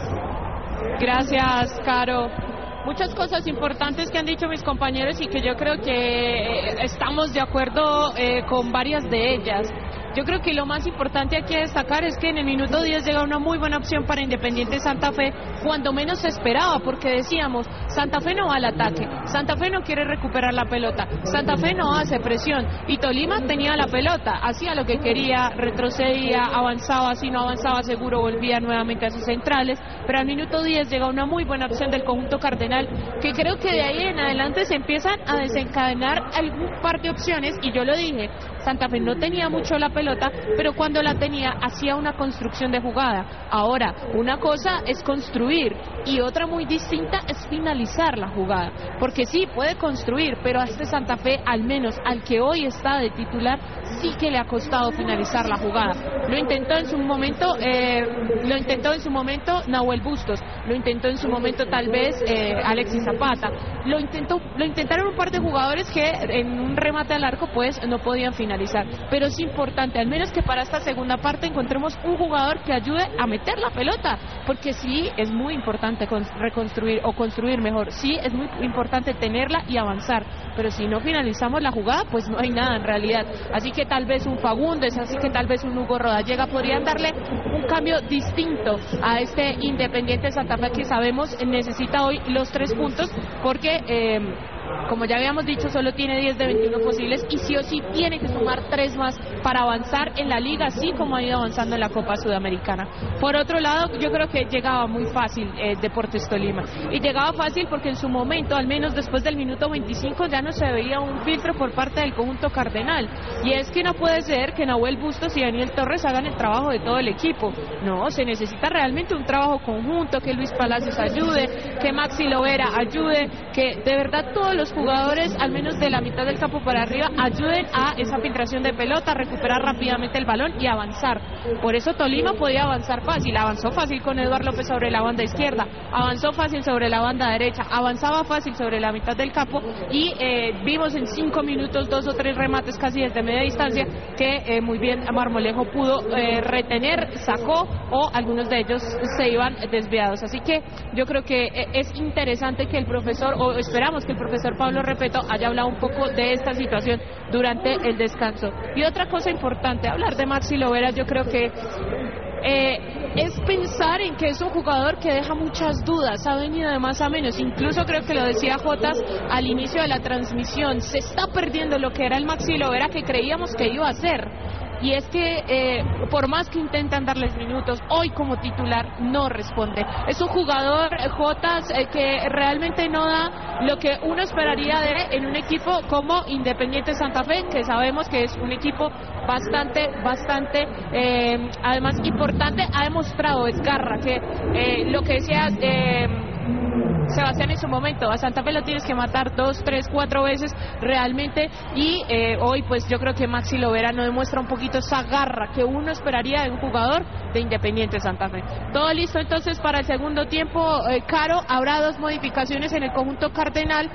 D: Gracias, Caro. Muchas cosas importantes que han dicho mis compañeros y que yo creo que estamos de acuerdo con varias de ellas. Yo creo que lo más importante aquí a destacar es que en el minuto 10 llega una muy buena opción para Independiente Santa Fe, cuando menos se esperaba, porque decíamos, Santa Fe no va al ataque, Santa Fe no quiere recuperar la pelota, Santa Fe no hace presión, y Tolima tenía la pelota, hacía lo que quería, retrocedía, avanzaba, si no avanzaba seguro volvía nuevamente a sus centrales, pero al minuto 10 llega una muy buena opción del conjunto cardenal, que creo que de ahí en adelante se empiezan a desencadenar algún par de opciones, y yo lo dije, Santa Fe no tenía mucho la pelota, pero cuando la tenía hacía una construcción de jugada. Ahora, una cosa es construir y otra muy distinta es finalizar la jugada, porque sí, puede construir, pero a este Santa Fe, al menos al que hoy está de titular, sí que le ha costado finalizar la jugada. Lo intentó en su momento Nahuel Bustos, lo intentó en su momento tal vez Alexis Zapata, lo intentaron un par de jugadores que en un remate al arco pues no podían finalizar, pero es importante, al menos que para esta segunda parte encontremos un jugador que ayude a meter la pelota, porque sí es muy importante reconstruir o construir mejor, sí es muy importante tenerla y avanzar, pero si no finalizamos la jugada pues no hay nada en realidad. Así que tal vez un Fagundes, así que tal vez un Hugo Rodallega podrían darle un cambio distinto a este Independiente Santa Fe, que sabemos necesita hoy los 3 puntos, porque como ya habíamos dicho, solo tiene 10 de 21 posibles y sí o sí tiene que sumar 3 más para avanzar en la liga, así como ha ido avanzando en la Copa Sudamericana. Por otro lado, yo creo que llegaba muy fácil Deportes Tolima, y llegaba fácil porque en su momento, al menos después del minuto 25, ya no se veía un filtro por parte del conjunto cardenal, y es que no puede ser que Nahuel Bustos y Daniel Torres hagan el trabajo de todo el equipo. No, se necesita realmente un trabajo conjunto, que Luis Palacios ayude, que Maxi Lovera ayude, que de verdad todos los jugadores, al menos de la mitad del campo para arriba, ayuden a esa filtración de pelota, recuperar rápidamente el balón y avanzar. Por eso Tolima podía avanzar fácil, avanzó fácil con Eduardo López sobre la banda izquierda, avanzó fácil sobre la banda derecha, avanzaba fácil sobre la mitad del campo, y vimos en 5 minutos 2 o 3 remates casi desde media distancia que muy bien Marmolejo pudo retener, sacó, o algunos de ellos se iban desviados. Así que yo creo que es interesante que el profesor, o esperamos que el profesor Pablo Repeto haya hablado un poco de esta situación durante el descanso. Y otra cosa importante, hablar de Maxi Lovera, yo creo que es pensar en que es un jugador que deja muchas dudas, ha venido de más a menos, incluso creo que lo decía Jotas al inicio de la transmisión, se está perdiendo lo que era el Maxi Lovera que creíamos que iba a ser. Y es que por más que intentan darles minutos, hoy como titular no responde. Es un jugador, Jotas, que realmente no da lo que uno esperaría en un equipo como Independiente Santa Fe, que sabemos que es un equipo bastante, además importante. Ha demostrado desgarra, que lo que decías Sebastián en su momento, a Santa Fe lo tienes que matar 2, 3, 4 veces realmente, y hoy pues yo creo que Maxi Lovera no demuestra un poquito esa garra que uno esperaría de un jugador de Independiente Santa Fe. Todo listo entonces para el segundo tiempo. Caro, habrá 2 modificaciones en el conjunto cardenal.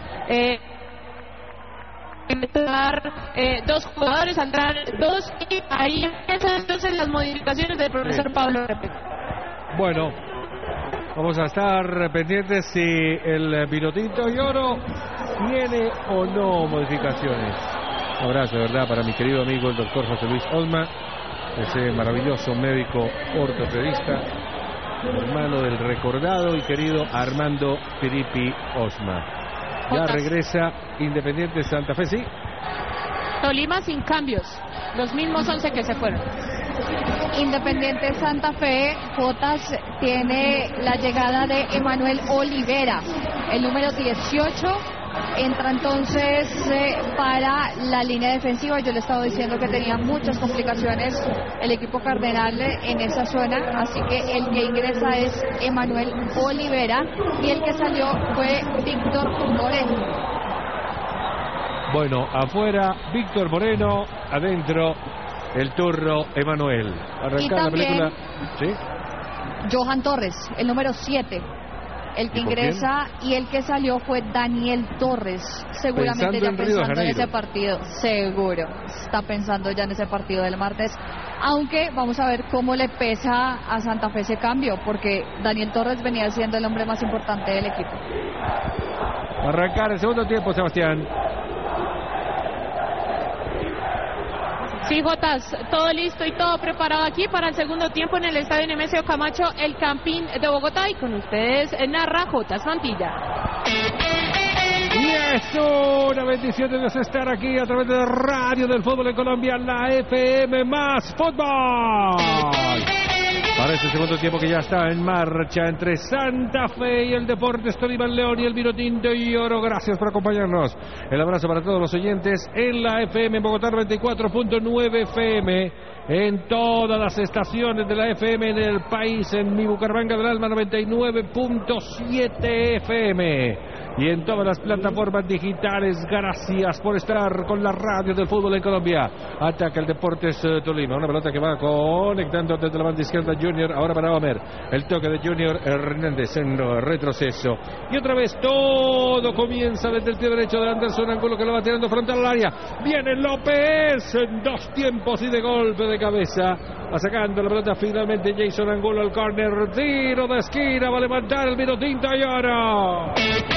D: Entrar 2 jugadores, entrar 2, y ahí empiezan entonces las modificaciones del profesor Pablo Repeto.
A: Bueno, vamos a estar pendientes si el Vinotinto y Oro tiene o no modificaciones. Un abrazo, de verdad, para mi querido amigo el doctor José Luis Osma, ese maravilloso médico ortopedista, hermano del recordado y querido Armando Filippi Osma. Ya regresa Independiente Santa Fe, ¿sí?
D: Tolima sin cambios, los mismos 11 que se fueron.
C: Independiente Santa Fe, Jotas, tiene la llegada de Emanuel Olivera, el número 18, entra entonces para la línea defensiva. Yo le estaba diciendo que tenía muchas complicaciones el equipo cardenal en esa zona, así que el que ingresa es Emanuel Olivera y el que salió fue Víctor Moreno.
A: Bueno, afuera Víctor Moreno, adentro el turro Emanuel. Arrancar la película. ¿Sí?
C: Johan Torres, el número 7. El que ingresa y el que salió fue Daniel Torres. Seguramente ya pensando en ese partido. Seguro. Está pensando ya en ese partido del martes. Aunque vamos a ver cómo le pesa a Santa Fe ese cambio, porque Daniel Torres venía siendo el hombre más importante del equipo.
A: Arrancar el segundo tiempo, Sebastián.
D: Sí, Jotas, todo listo y todo preparado aquí para el segundo tiempo en el estadio Nemesio Camacho, el Campín de Bogotá, y con ustedes narra Jotas Mantilla.
A: Y es una bendición de Dios estar aquí a través de Radio del Fútbol en Colombia, la FM más Fútbol. Para este segundo tiempo que ya está en marcha entre Santa Fe y el Deportes Tolima, el León y el Vinotinto y Oro. Gracias por acompañarnos. El abrazo para todos los oyentes en la FM en Bogotá 94.9 FM, en todas las estaciones de la FM en el país, en mi Bucaramanga del Alma 99.7 FM y en todas las plataformas digitales. Gracias por estar con la radio del fútbol en Colombia. Ataca el Deportes Tolima, una pelota que va conectando desde la banda izquierda Junior, ahora para Homer, el toque de Junior Hernández en retroceso y otra vez todo comienza desde el pie derecho de Anderson Angulo, que lo va tirando frontal al área. Viene López en dos tiempos y de golpe de cabeza va sacando la pelota finalmente Jason Angulo al córner, tiro de esquina, va a levantar el Vinotinto y Oro.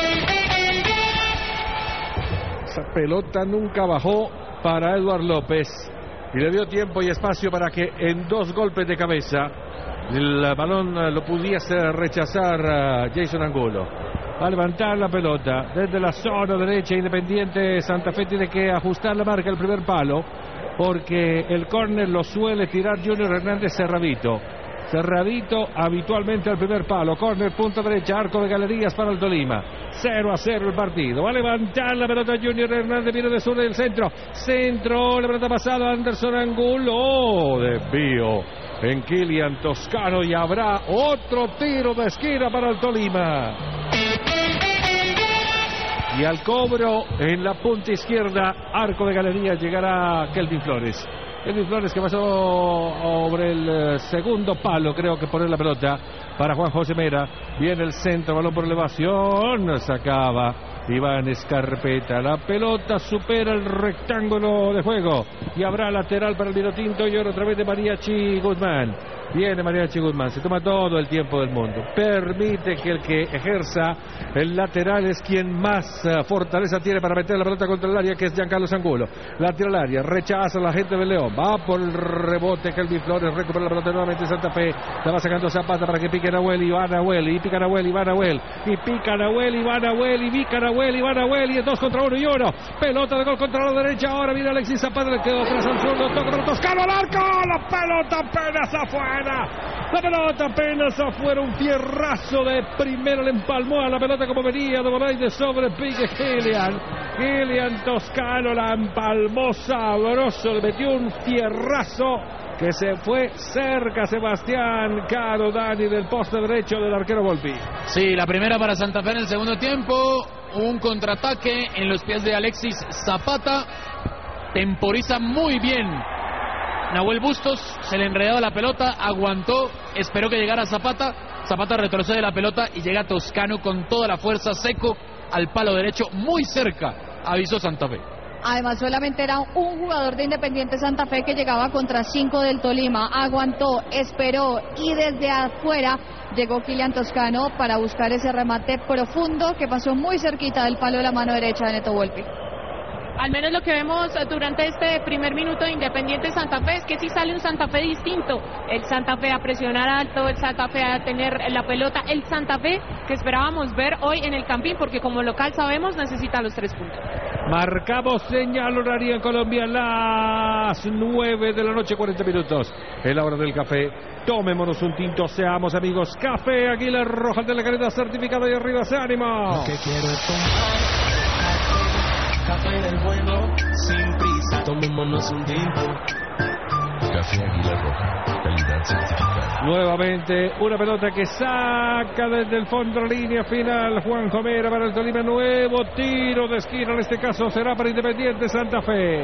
A: Esa pelota nunca bajó para Eduard López y le dio tiempo y espacio para que en dos golpes de cabeza el balón lo pudiese rechazar Jason Angulo. Va a levantar la pelota desde la zona derecha. Independiente Santa Fe tiene que ajustar la marca al primer palo, porque el córner lo suele tirar Junior Hernández cerradito habitualmente al primer palo. Córner, punta derecha, arco de Galerías para el Tolima. 0-0 el partido. Va a levantar la pelota Junior Hernández, viene de sur del centro, la pelota pasada Anderson Angulo, desvío en Kilian Toscano y habrá otro tiro de esquina para el Tolima. Y al cobro en la punta izquierda, arco de Galerías, llegará Kelvin Flores. Kelvin Flores, que pasó sobre el segundo palo, creo que poner la pelota para Juan José Mera. Viene el centro, balón por elevación, sacaba Iván Escarpeta. La pelota supera el rectángulo de juego y habrá lateral para el Vinotinto y ahora otra vez de Mariachi Guzmán. Viene Mariachi Guzmán, se toma todo el tiempo del mundo, permite que el que ejerza el lateral es quien más fortaleza tiene para meter la pelota contra el área, que es Giancarlo Angulo. La tira al área, rechaza la gente del León, va por el rebote Kelvin Flores, recupera la pelota nuevamente Santa Fe, la va sacando Zapata para que pique Nahuel, Iván Nahuel, y pica Nahuel, Iván Nahuel, y pica Nahuel, Iván Nahuel, y pica Nahuel, Iván Nahuel, y es 2 contra 1 y 1, pelota de gol contra la derecha, ahora viene Alexis Zapata, le quedó tras al zurdo, toca para Toscano al arco, la pelota apenas afuera. La pelota apenas afuera, un fierrazo de primero, le empalmó a la pelota como venía de volar de sobre pique Kilian Toscano, la empalmó sabroso, le metió un fierrazo que se fue cerca Sebastián Caro Dani del poste derecho del arquero Volpi.
B: Sí, la primera para Santa Fe en el segundo tiempo, un contraataque en los pies de Alexis Zapata, temporiza muy bien Nahuel Bustos, se le enredaba la pelota, aguantó, esperó que llegara Zapata retrocede la pelota y llega Toscano con toda la fuerza, seco al palo derecho, muy cerca, avisó Santa Fe.
C: Además, solamente era un jugador de Independiente Santa Fe que llegaba contra 5 del Tolima, aguantó, esperó y desde afuera llegó Kilian Toscano para buscar ese remate profundo que pasó muy cerquita del palo de la mano derecha de Neto Volpi.
D: Al menos lo que vemos durante este primer minuto de Independiente Santa Fe es que sí sale un Santa Fe distinto. El Santa Fe a presionar alto, el Santa Fe a tener la pelota, el Santa Fe que esperábamos ver hoy en el Campín, porque como local sabemos necesita los 3 puntos.
A: Marcamos señal horaria en Colombia, las 9 de la noche, 40 minutos. Es la hora del café. Tomémonos un tinto, seamos amigos. Café Águila Roja de la calidad certificada y arriba se ánimo.
G: Lo que quiero es tomar café del bueno, sin prisa, tomémonos un tinto.
F: Café Águila Roja, calidad certificada.
A: Nuevamente una pelota que saca desde el fondo la línea final Juan Jomera para el Tolima. Nuevo tiro de esquina, en este caso será para Independiente Santa Fe.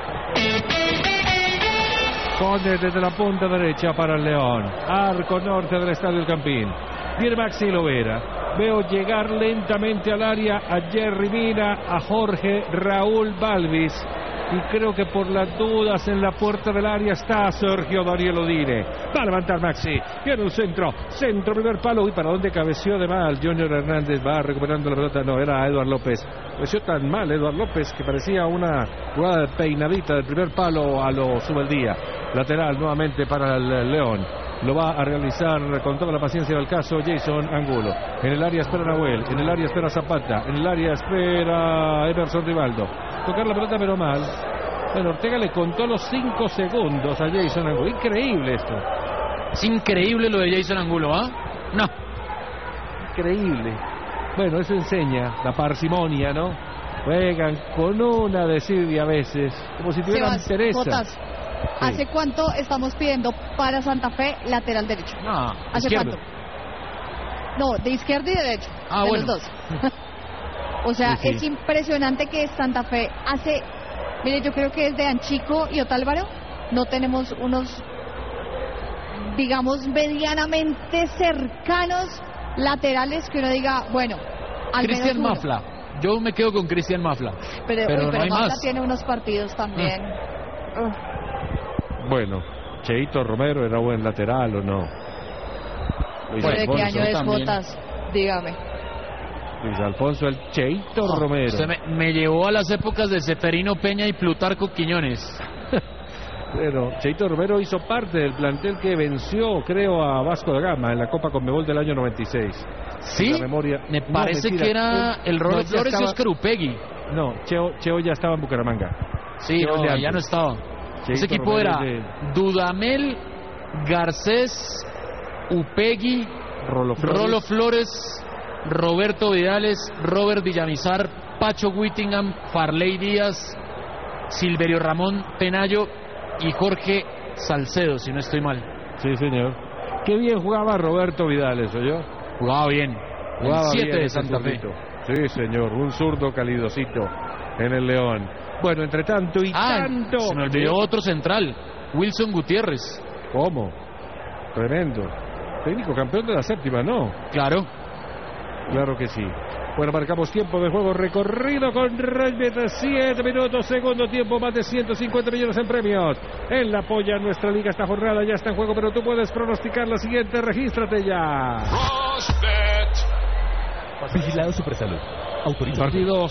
A: Pone desde la punta derecha para el León, arco norte del Estadio El Campín. Viene Maxi Lovera. Veo llegar lentamente al área a Jerry Mina, a Jorge Raúl Balvis. Y creo que por las dudas en la puerta del área está Sergio Daniel Odine. Va a levantar Maxi. Viene un centro primer palo. Uy, ¿para dónde cabeció de mal? Junior Hernández va recuperando la pelota. No, era Eduard López. Cabeció tan mal Eduard López que parecía una jugada de peinadita del primer palo a lo Subeldía. Lateral nuevamente para el León. Lo va a realizar con toda la paciencia del caso Jason Angulo. En el área espera Nahuel, en el área espera Zapata, en el área espera Emerson Rivaldo. Tocar la pelota pero mal. Bueno, Ortega le contó los 5 segundos a Jason Angulo. Increíble esto.
B: Es increíble lo de Jason Angulo, ¿ah? No.
A: Increíble. Bueno, eso enseña la parsimonia, ¿no? Juegan con una desidia a veces, como si tuvieran pereza.
C: Botas, ¿hace cuánto estamos pidiendo para Santa Fe lateral derecho?
B: No,
C: ¿Hace
B: izquierdo.
C: cuánto? No, de izquierda y derecho.
B: Ah,
C: de
B: bueno.
C: los dos. O sea,
A: Sí, sí.
C: es impresionante que Santa Fe hace... Mire, yo creo que desde Anchico y Otálvaro no tenemos unos, digamos, medianamente cercanos laterales que uno diga, bueno, al
B: Cristian
C: menos uno.
B: Mafla. Yo me quedo con Cristian Mafla.
C: Pero
B: no hay
C: Mafla
B: más.
C: tiene unos partidos también.
A: Bueno, Cheito Romero era buen lateral o no. Luis
C: ¿De qué
A: Alfonso
C: año es
B: también.
C: Botas? Dígame.
A: Luis Alfonso, el Cheito Romero.
B: Usted me llevó a las épocas de Seferino Peña y Plutarco Quiñones.
A: Bueno, Cheito Romero hizo parte del plantel que venció, creo, a Vasco da Gama en la Copa Conmebol del año 96.
B: Sí,
A: La memoria...
B: me
A: No,
B: parece
A: mentira.
B: que era el Rolo
A: No, ya
B: Flores y
A: estaba-
B: Oscar Upegui.
A: No, Cheo ya estaba en Bucaramanga.
B: Sí,
A: Cheo
B: no,
A: de
B: ya
A: antes.
B: no estaba.
A: Cheito
B: Ese equipo
A: Romero
B: era
A: es
B: Dudamel, Garcés, Upegui,
A: Rolo Flores.
B: Rolo Flores, Roberto Vidales, Robert Villamizar, Pacho Whittingham, Farley Díaz, Silverio Ramón Penayo y Jorge Salcedo, si no estoy mal.
A: Sí, señor. Qué bien jugaba Roberto Vidales, ¿oyó?
B: Jugaba bien.
A: Jugaba
B: El 7
A: bien
B: de
A: ese
B: Santa Fe.
A: zurdito. Sí, señor, un zurdo calidosito en el León. Bueno, entre tanto y tanto...
B: se me olvidó otro central, Wilson Gutiérrez.
A: ¿Cómo? Tremendo. Técnico campeón de la séptima, ¿no?
B: Claro.
A: Claro que sí. Bueno, marcamos tiempo de juego recorrido con Rugby de 7 minutos, segundo tiempo, más de 150 millones en premios. En la polla nuestra liga esta jornada ya está en juego, pero tú puedes pronosticar la siguiente, regístrate ya.
H: Vigilado Supersalud. Autoriza.
A: Partido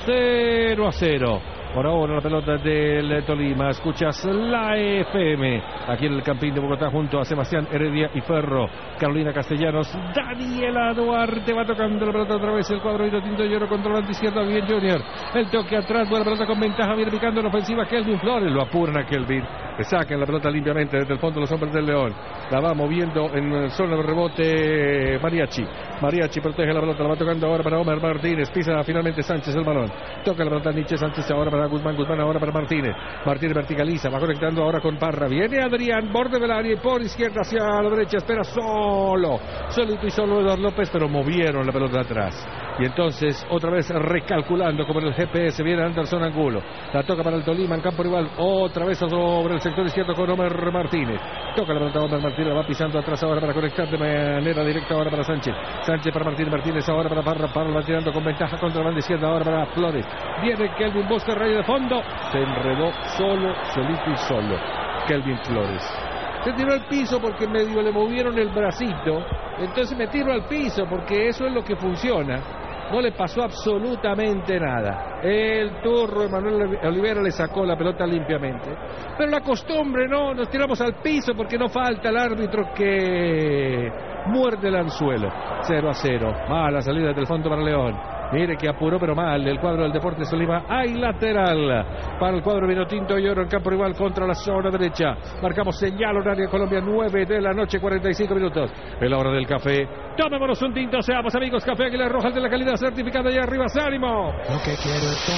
A: 0-0. Por ahora la pelota del Tolima. Escuchas la FM aquí en el Campín de Bogotá junto a Sebastián Heredia y Ferro. Carolina Castellanos. Daniela Duarte va tocando la pelota otra vez. El cuadro de Tinto Lloro controlando izquierda. Bien Junior. El toque atrás. Buena pelota con ventaja. Viene picando en ofensiva. Kelvin Flores. Lo apuran a Kelvin. Le sacan la pelota limpiamente desde el fondo los hombres del León. La va moviendo en zona de rebote Mariachi. Mariachi protege la pelota. La va tocando ahora para Omar Martínez. Pisa finalmente Sánchez el balón. Toca la pelota Nietzsche. Sánchez ahora para Guzmán. Guzmán ahora para Martínez. Martínez verticaliza. Va conectando ahora con Parra. Viene Adrián. Borde del área y por izquierda hacia la derecha. Espera solo. Solito y solo Eduardo López. Pero movieron la pelota atrás. Y entonces otra vez recalculando como en el GPS. Viene Anderson Angulo. La toca para el Tolima en campo rival. Otra vez sobre el sector izquierdo con Omar Martínez. Toca la pelota Omar Martínez. Va pisando atrás ahora para conectar de manera directa ahora para Sánchez. Sánchez para Martínez. Martínez ahora para Parra. Parra va tirando con ventaja contra la banda izquierda ahora para Flores. Viene Kelvin Bosque, rayo de fondo. Se enredó solo, solito y solo. Kelvin Flores. Se tiró al piso porque medio le movieron el bracito. Entonces me tiro al piso porque eso es lo que funciona. No le pasó absolutamente nada. El turro Emanuel Olivera le sacó la pelota limpiamente. Pero la costumbre, no, nos tiramos al piso porque no falta el árbitro que muerde el anzuelo. 0-0. Mala salida del fondo para León. Mire que apuró pero mal el cuadro del Deportes Tolima. Hay lateral para el cuadro Vinotinto y Oro en campo rival contra la zona derecha. Marcamos señal horaria Colombia 9 de la noche 45 minutos. Es la hora del café. Tomémonos un tinto, seamos amigos. Café Águila Roja, el de la calidad certificada allá arriba. ¡Ánimo!
G: Lo que quiero es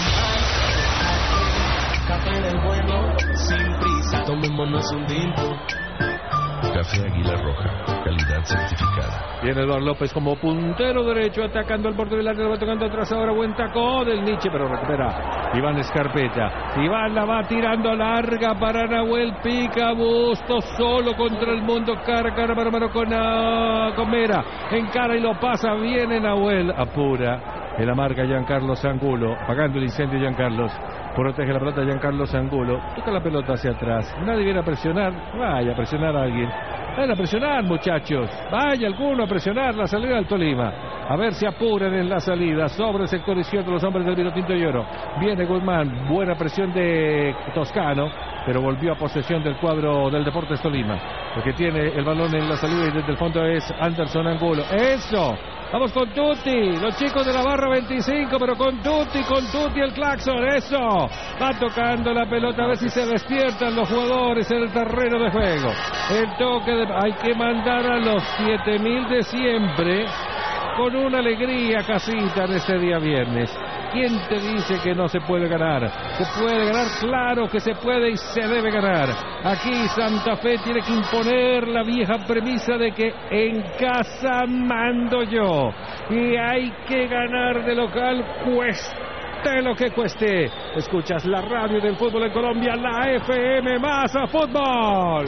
G: tomar café del bueno, sin prisa. Tomémonos un tinto.
F: Café Águila Roja, calidad certificada.
A: Viene Eduardo López como puntero derecho, atacando al borde del área, lo va tocando atrás ahora, buen taco del Nietzsche, pero recupera Iván Escarpeta. Iván la va tirando larga para Nahuel, pica Bustos solo contra el mundo, cara mano a mano con Mera, encara y lo pasa, viene Nahuel, apura, en la marca Giancarlo Angulo, apagando el incendio Giancarlos. Protege la pelota Giancarlo Angulo. Toca la pelota hacia atrás. Nadie viene a presionar. Vaya a presionar a alguien. Vayan a presionar, muchachos. Vaya alguno a presionar la salida del Tolima. A ver si apuran en la salida. Sobre el sector izquierdo los hombres del Vinotinto y Oro. Viene Guzmán. Buena presión de Toscano. Pero volvió a posesión del cuadro del Deportes Tolima. Porque tiene el balón en la salida y desde el fondo es Anderson Angulo. ¡Eso! Vamos con Tutti, los chicos de la barra 25, pero con Tutti el claxon, eso. Va tocando la pelota, a ver si se despiertan los jugadores en el terreno de juego. El toque, hay que mandar a los 7.000 de siempre con una alegría casita en este día viernes. ¿Quién te dice que no se puede ganar? ¿Se puede ganar? Claro que se puede y se debe ganar. Aquí Santa Fe tiene que imponer la vieja premisa de que en casa mando yo. Y hay que ganar de local, cueste lo que cueste. Escuchas la radio del fútbol en Colombia, la FM más a fútbol.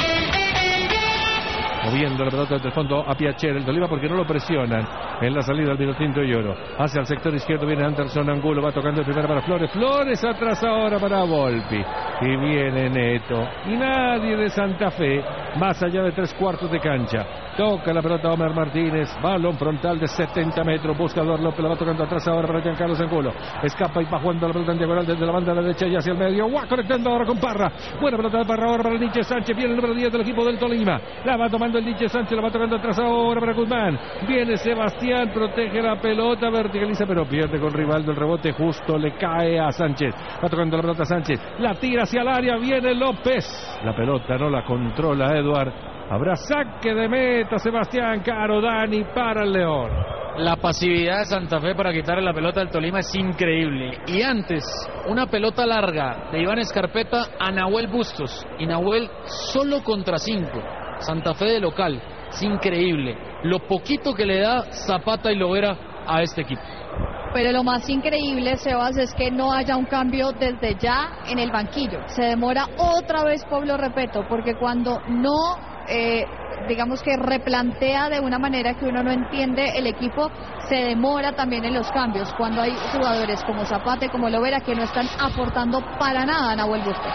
A: Moviendo la pelota desde el fondo a Piacere, el Tolima, porque no lo presionan en la salida del Vinotinto y Oro. Hacia el sector izquierdo viene Anderson Angulo, va tocando el primero para Flores. Flores atrás ahora para Volpi. Y viene Neto. Y nadie de Santa Fe, más allá de 3/4 de cancha. Toca la pelota Omer Martínez, balón frontal de 70 metros, busca a Eduardo López, la va tocando atrás ahora para Giancarlo Angulo. Escapa y va jugando la pelota en diagonal desde la banda derecha y hacia el medio. ¡Guau! Conectando ahora con Parra. Buena pelota de Parra ahora para el Nietzsche Sánchez. Viene el número 10 del equipo del Tolima. La va tomando el Nietzsche Sánchez, la va tocando atrás ahora para Guzmán. Viene Sebastián, protege la pelota, verticaliza, pero pierde con Rivaldo. El rebote justo le cae a Sánchez. Va tocando la pelota Sánchez. La tira hacia el área, viene López. La pelota no la controla Eduard. Habrá saque de meta, Sebastián Caro, Dani para el León.
B: La pasividad de Santa Fe para quitarle la pelota al Tolima es increíble. Y antes, una pelota larga de Iván Escarpeta a Nahuel Bustos. Y Nahuel solo contra 5. Santa Fe de local. Es increíble lo poquito que le da Zapata y Lovera a este equipo.
C: Pero lo más increíble, Sebas, es que no haya un cambio desde ya en el banquillo. Se demora otra vez Pablo Repeto, porque cuando no, digamos que replantea de una manera que uno no entiende el equipo, se demora también en los cambios. Cuando hay jugadores como Zapata y como Lovera que no están aportando para nada a Nahuel Bustos.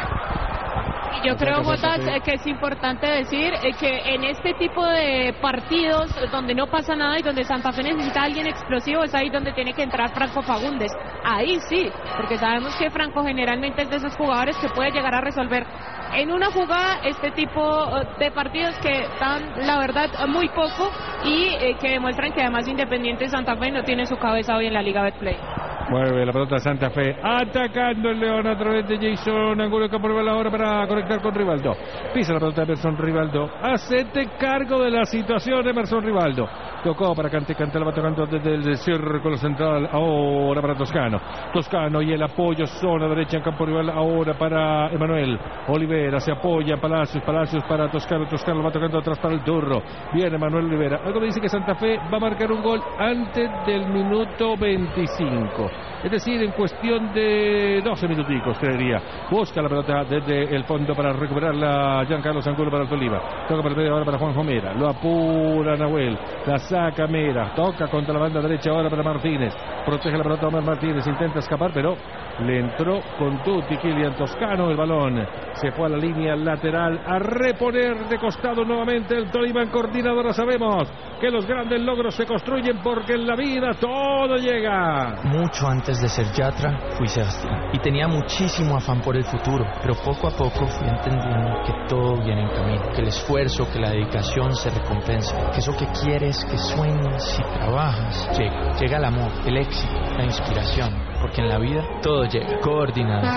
D: Yo creo, Botas, que es importante decir que en este tipo de partidos donde no pasa nada y donde Santa Fe necesita a alguien explosivo, es ahí donde tiene que entrar Franco Fagundes. Ahí sí, porque sabemos que Franco generalmente es de esos jugadores que puede llegar a resolver en una jugada este tipo de partidos que dan, la verdad, muy poco y que demuestran que además Independiente Santa Fe no tiene su cabeza hoy en la Liga Betplay.
A: Mueve la pelota Santa Fe, atacando el León a través de Jason Angulo, que prueba la hora para conectar con Rivaldo. Pisa la pelota Emerson Rivaldo, hacete cargo de la situación Emerson Rivaldo. Tocó para Kanté, la va tocando desde el círculo central, ahora para Toscano y el apoyo, zona derecha en campo rival, ahora para Emanuel Olivera, se apoya Palacios para Toscano lo va tocando atrás para el Turro. Viene Manuel Olivera, algo me dice que Santa Fe va a marcar un gol antes del minuto 25. Es decir, en cuestión de 12 minuticos, creería. Busca la pelota desde el fondo para recuperarla Giancarlo Angulo para el Tolima. Toca para el medio ahora para Juanjo Mera. Lo apura Nahuel. La saca Mera. Toca contra la banda derecha ahora para Martínez. Protege la pelota Omar Martínez. Intenta escapar, pero le entró con Tutti Kilian Toscano. El balón se fue a la línea lateral a reponer de costado nuevamente el Tolima en coordinadora. Sabemos que los grandes logros se construyen porque en la vida todo llega.
E: Mucho antes de ser Yatra, fui Sebastián. Y tenía muchísimo afán por el futuro. Pero poco a poco fui entendiendo que todo viene en camino. Que el esfuerzo, que la dedicación se recompensa. Que eso que quieres, que sueñas y trabajas, llega. Llega el amor, el éxito, la inspiración. Porque en la vida todo llega. Coordinado.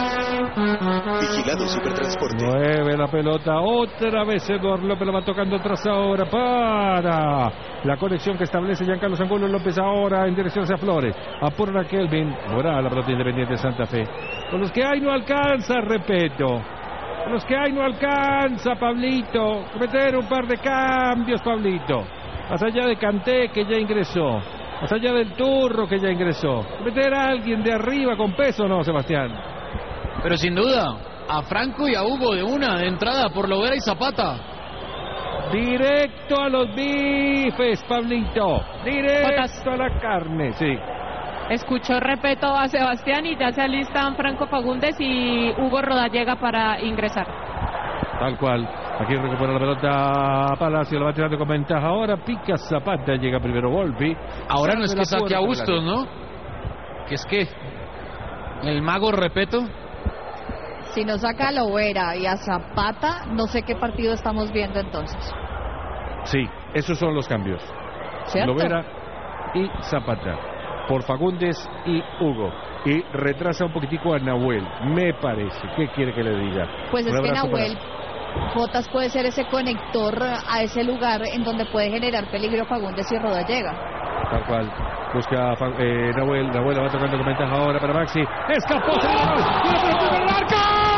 I: Vigilado Supertransporte.
A: Mueve la pelota otra vez Eduardo López, la va tocando atrás ahora para la conexión que establece Giancarlo Angulo. López ahora en dirección hacia Flores. Apura a Kelvin. Morá la pelota Independiente de Santa Fe. Con los que hay no alcanza, Repeto. Con los que hay no alcanza, Pablito. Meter un par de cambios, Pablito. Más allá de Kanté, que ya ingresó. Más allá del Turro, que ya ingresó. Meter a alguien de arriba con peso, ¿no, Sebastián?
B: Pero sin duda, a Franco y a Hugo de entrada por Lovera y Zapata.
A: Directo a los bifes, Pablito. Directo a la carne, sí.
D: Escuchó Repeto a Sebastián y ya se alistan Franco Fagundes y Hugo Rodallega para ingresar.
A: Tal cual. Aquí recupera la pelota Palacio, la va tirando con ventaja. Ahora pica Zapata, llega primero Volpi.
B: Ahora no es que saque a Bustos, ¿no? Que es que el mago Repeto.
C: Si no saca a Lovera y a Zapata, no sé qué partido estamos viendo entonces.
A: Sí, esos son los cambios.
C: ¿Cierto?
A: Lovera y Zapata. Por Fagundes y Hugo. Y retrasa un poquitico a Nahuel, me parece. ¿Qué quiere que le diga?
C: Pues es que Nahuel Jotas puede ser ese conector a ese lugar en donde puede generar peligro Fagundes si Roda llega.
A: Tal cual. Busca Nahuel. Nahuel la va tocando con ventaja ahora para Maxi. Escapó. ¡Tiene por el arco!